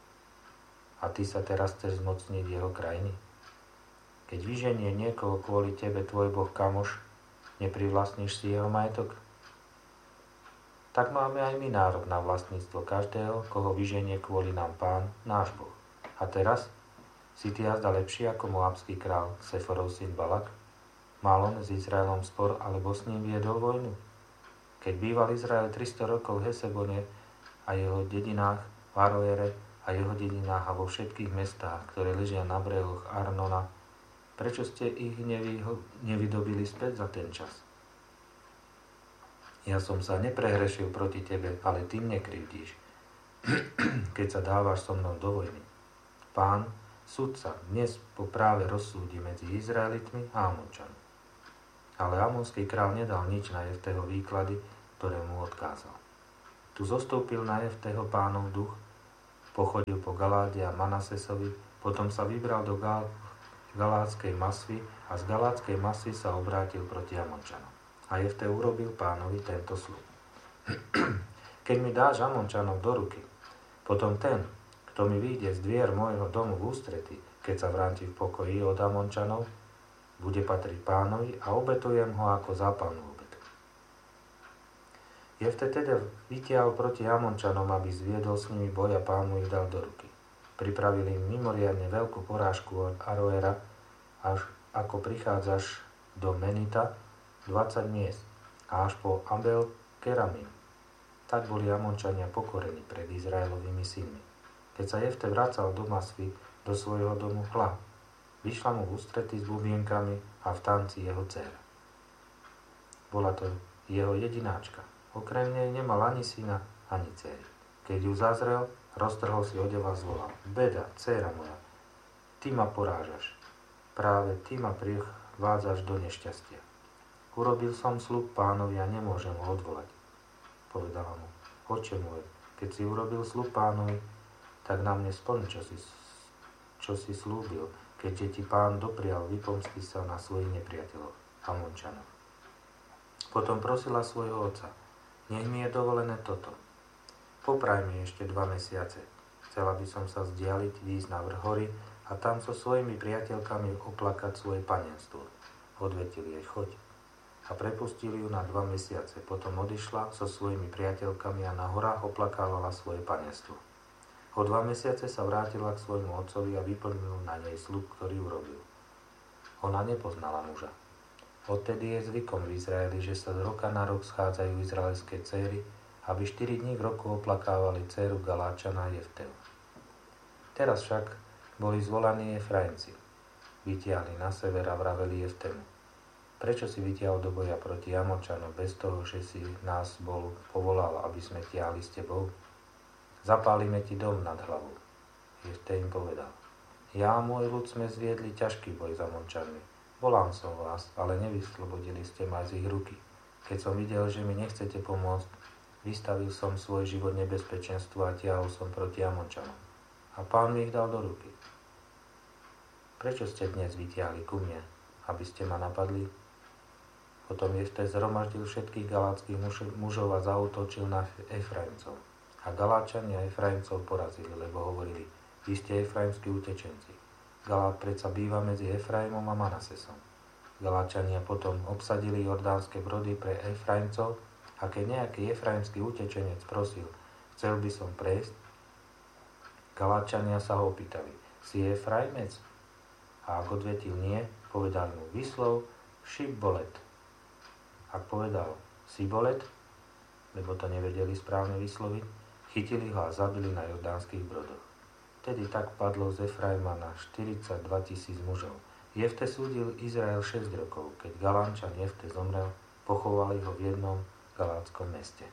A ty sa teraz chceš zmocniť jeho krajiny? Keď vyženie niekoho kvôli tebe tvoj Boh kamoš, neprivlastníš si jeho majetok? Tak máme aj my nárok na vlastníctvo každého, koho vyženie kvôli nám Pán, náš Boh. A teraz? Si ty jazda lepší ako moabský král Seforov syn Balak? Mal on s Izraelom spor, alebo s ním viedol vojnu? Keď býval Izrael 300 rokov v Hesebone a jeho dedinách, v Aroere a jeho dedinách a vo všetkých mestách, ktoré ležia na brehoch Arnona, prečo ste ich nevydobili späť za ten čas? Ja som sa neprehrešil proti tebe, ale ty mne krivdíš, keď sa dávaš so mnou do vojny. Pán, Sudca dnes po práve rozsúdi medzi Izraelitmi a Amončanmi. Ale amonský kráľ nedal nič na Jefteho výklady, ktoré mu odkázal. Tu zostúpil na Jefteho Pánov duch, pochodil po Galáde a Manasesovi, potom sa vybral do Galátskej Masvy a z Galátskej Masvy sa obrátil proti Amončanom. A Jefte urobil Pánovi tento sľub. Keď mi dáš Amončanov do ruky, potom ten, kto mi vyjde z dvier môjho domu v ústrety, keď sa vráti v pokoji od Amončanov, bude patriť Pánovi a obetujem ho ako zápalnú obetu. Jefte teda vytiahol proti Amončanom, aby zviedol s nimi boj a Pán mu ich dal do ruky. Pripravili im mimoriadne veľkú porážku od Aroera, až ako prichádzaš do Menita, 20 miest, a až po Abel Keramim. Tak boli Amončania pokorení pred Izraelovými synmi. Keď sa Jefte vracal do Masvy, do svojho domu chla, vyšla mu v ústrety s bubienkami a v tanci jeho dcéra. Bola to jeho jedináčka. Okrem nej nemal ani syna, ani dcéry. Keď ju zazrel, roztrhol si odev a zvolal: Beda, dcéra moja, ty ma porážaš. Práve ty ma privádzaš do nešťastia. Urobil som sľub Pánovi a nemôžem ho odvolať. Povedala mu: Oče môj, keď si urobil sľub Pánovi, tak na mne splň, čo si slúbil, keďže ti Pán doprial vypomstiť sa na svojich nepriateľov, Amončanov. Potom prosila svojho otca: Nech mi je dovolené toto. Popraj mi ešte 2 mesiace. Chcela by som sa vzdialiť, výjsť na vrch hory a tam so svojimi priateľkami oplakať svoje panenstvo. Odvetil jej: Choď. A prepustili ju na 2 mesiace. Potom odišla so svojimi priateľkami a na horách oplakávala svoje panenstvo. O 2 mesiace sa vrátila k svojmu otcovi a vyplnil na nej sľub, ktorý urobil. Ona nepoznala muža. Odtedy je zvykom v Izraeli, že sa z roka na rok schádzajú izraelské céry, aby 4 dní v roku oplakávali dcéru Galáčana Jefteu. Teraz však boli zvolaní Efraimci. Vytiahli na sever a vraveli Jeftemu: Prečo si vytiahol do boja proti Amončanom bez toho, že si nás bol povolal, aby sme tiahli s tebou? Zapálime ti dom nad hlavou. Jefte im povedal: Ja a môj ľud sme zviedli ťažký boj s Amončanmi. Volám som vás, ale nevyslobodili ste ma z ich ruky. Keď som videl, že mi nechcete pomôcť, vystavil som svoj život nebezpečenstvu a tiahol som proti Amončanom. A Pán mi ich dal do ruky. Prečo ste dnes vytiahli ku mne, aby ste ma napadli? Potom Jefte zhromaždil všetkých galátskych mužov a zaútočil na Efraimcov. A Galáčania Efraimcov porazili, lebo hovorili: Vy ste efraimskí utečenci. Galát predsa býva medzi Efraimom a Manasesom. Galáčania potom obsadili jordánske brody pre Efraimcov a keď nejaký efraimský utečenec prosil: Chcel by som prejsť, Galáčania sa ho opýtali: Si Efraimec? A ak odvetil nie, povedali mu: Vyslov Šibolet. Ak povedal Sibolet, lebo to nevedeli správne vysloviť, chytili ho a zabili na jordánskych brodoch. Vtedy tak padlo z Efraima na 42 000 mužov. Jefte súdil Izrael 6 rokov. Keď Galánčan Jefte zomrel, pochovali ho v jednom galátskom meste.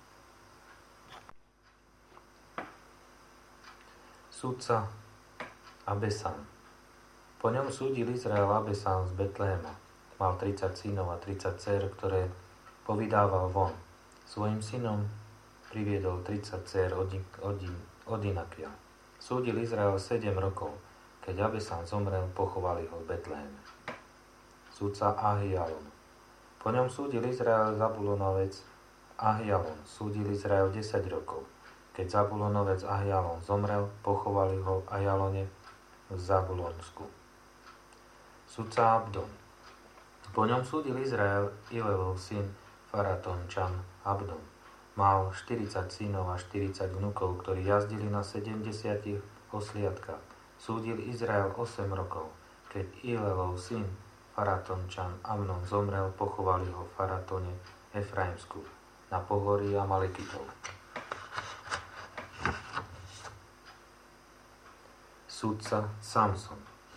Sudca Abesam. Po ňom súdil Izrael Abesam z Betlehema. Mal 30 synov a 30 dcér, ktoré povydával von. Svojim synom priviedol 30 dcér od Inakia. Súdil Izrael 7 rokov. Keď Abesam zomrel, pochovali ho v Betleheme. Sudca Ahialon. Po ňom súdil Izrael Zabulonovec Ahialon. Súdil Izrael 10 rokov. Keď Zabulonovec Ahialon zomrel, pochovali ho v Ajalone v Zabulonsku. Sudca Abdon. Po ňom súdil Izrael Ilelov syn Faratončan Abdon. Mal 40 synov a 40 vnukov, ktorí jazdili na 70 osliadkách. Súdil Izrael 8 rokov. Keď Ilelov syn Faratončan Amnon zomrel, pochovali ho v Faratone Efraimsku na pohorí Amalekitov. Sudca Samson.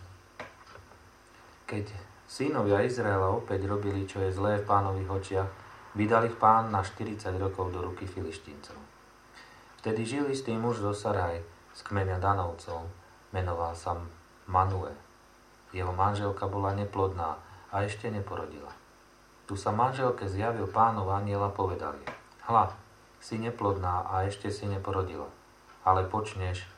Keď synovia Izraela opäť robili, čo je zlé v Pánových očiach, vydal ich Pán na 40 rokov do ruky Filištíncov. Vtedy žil istý muž zo Saraj z kmeňa Danovcov, menoval sa Manue. Jeho manželka bola neplodná a ešte neporodila. Tu sa manželke zjavil Pánov anjel a povedal jej: Hľa, si neplodná a ešte si neporodila, ale počneš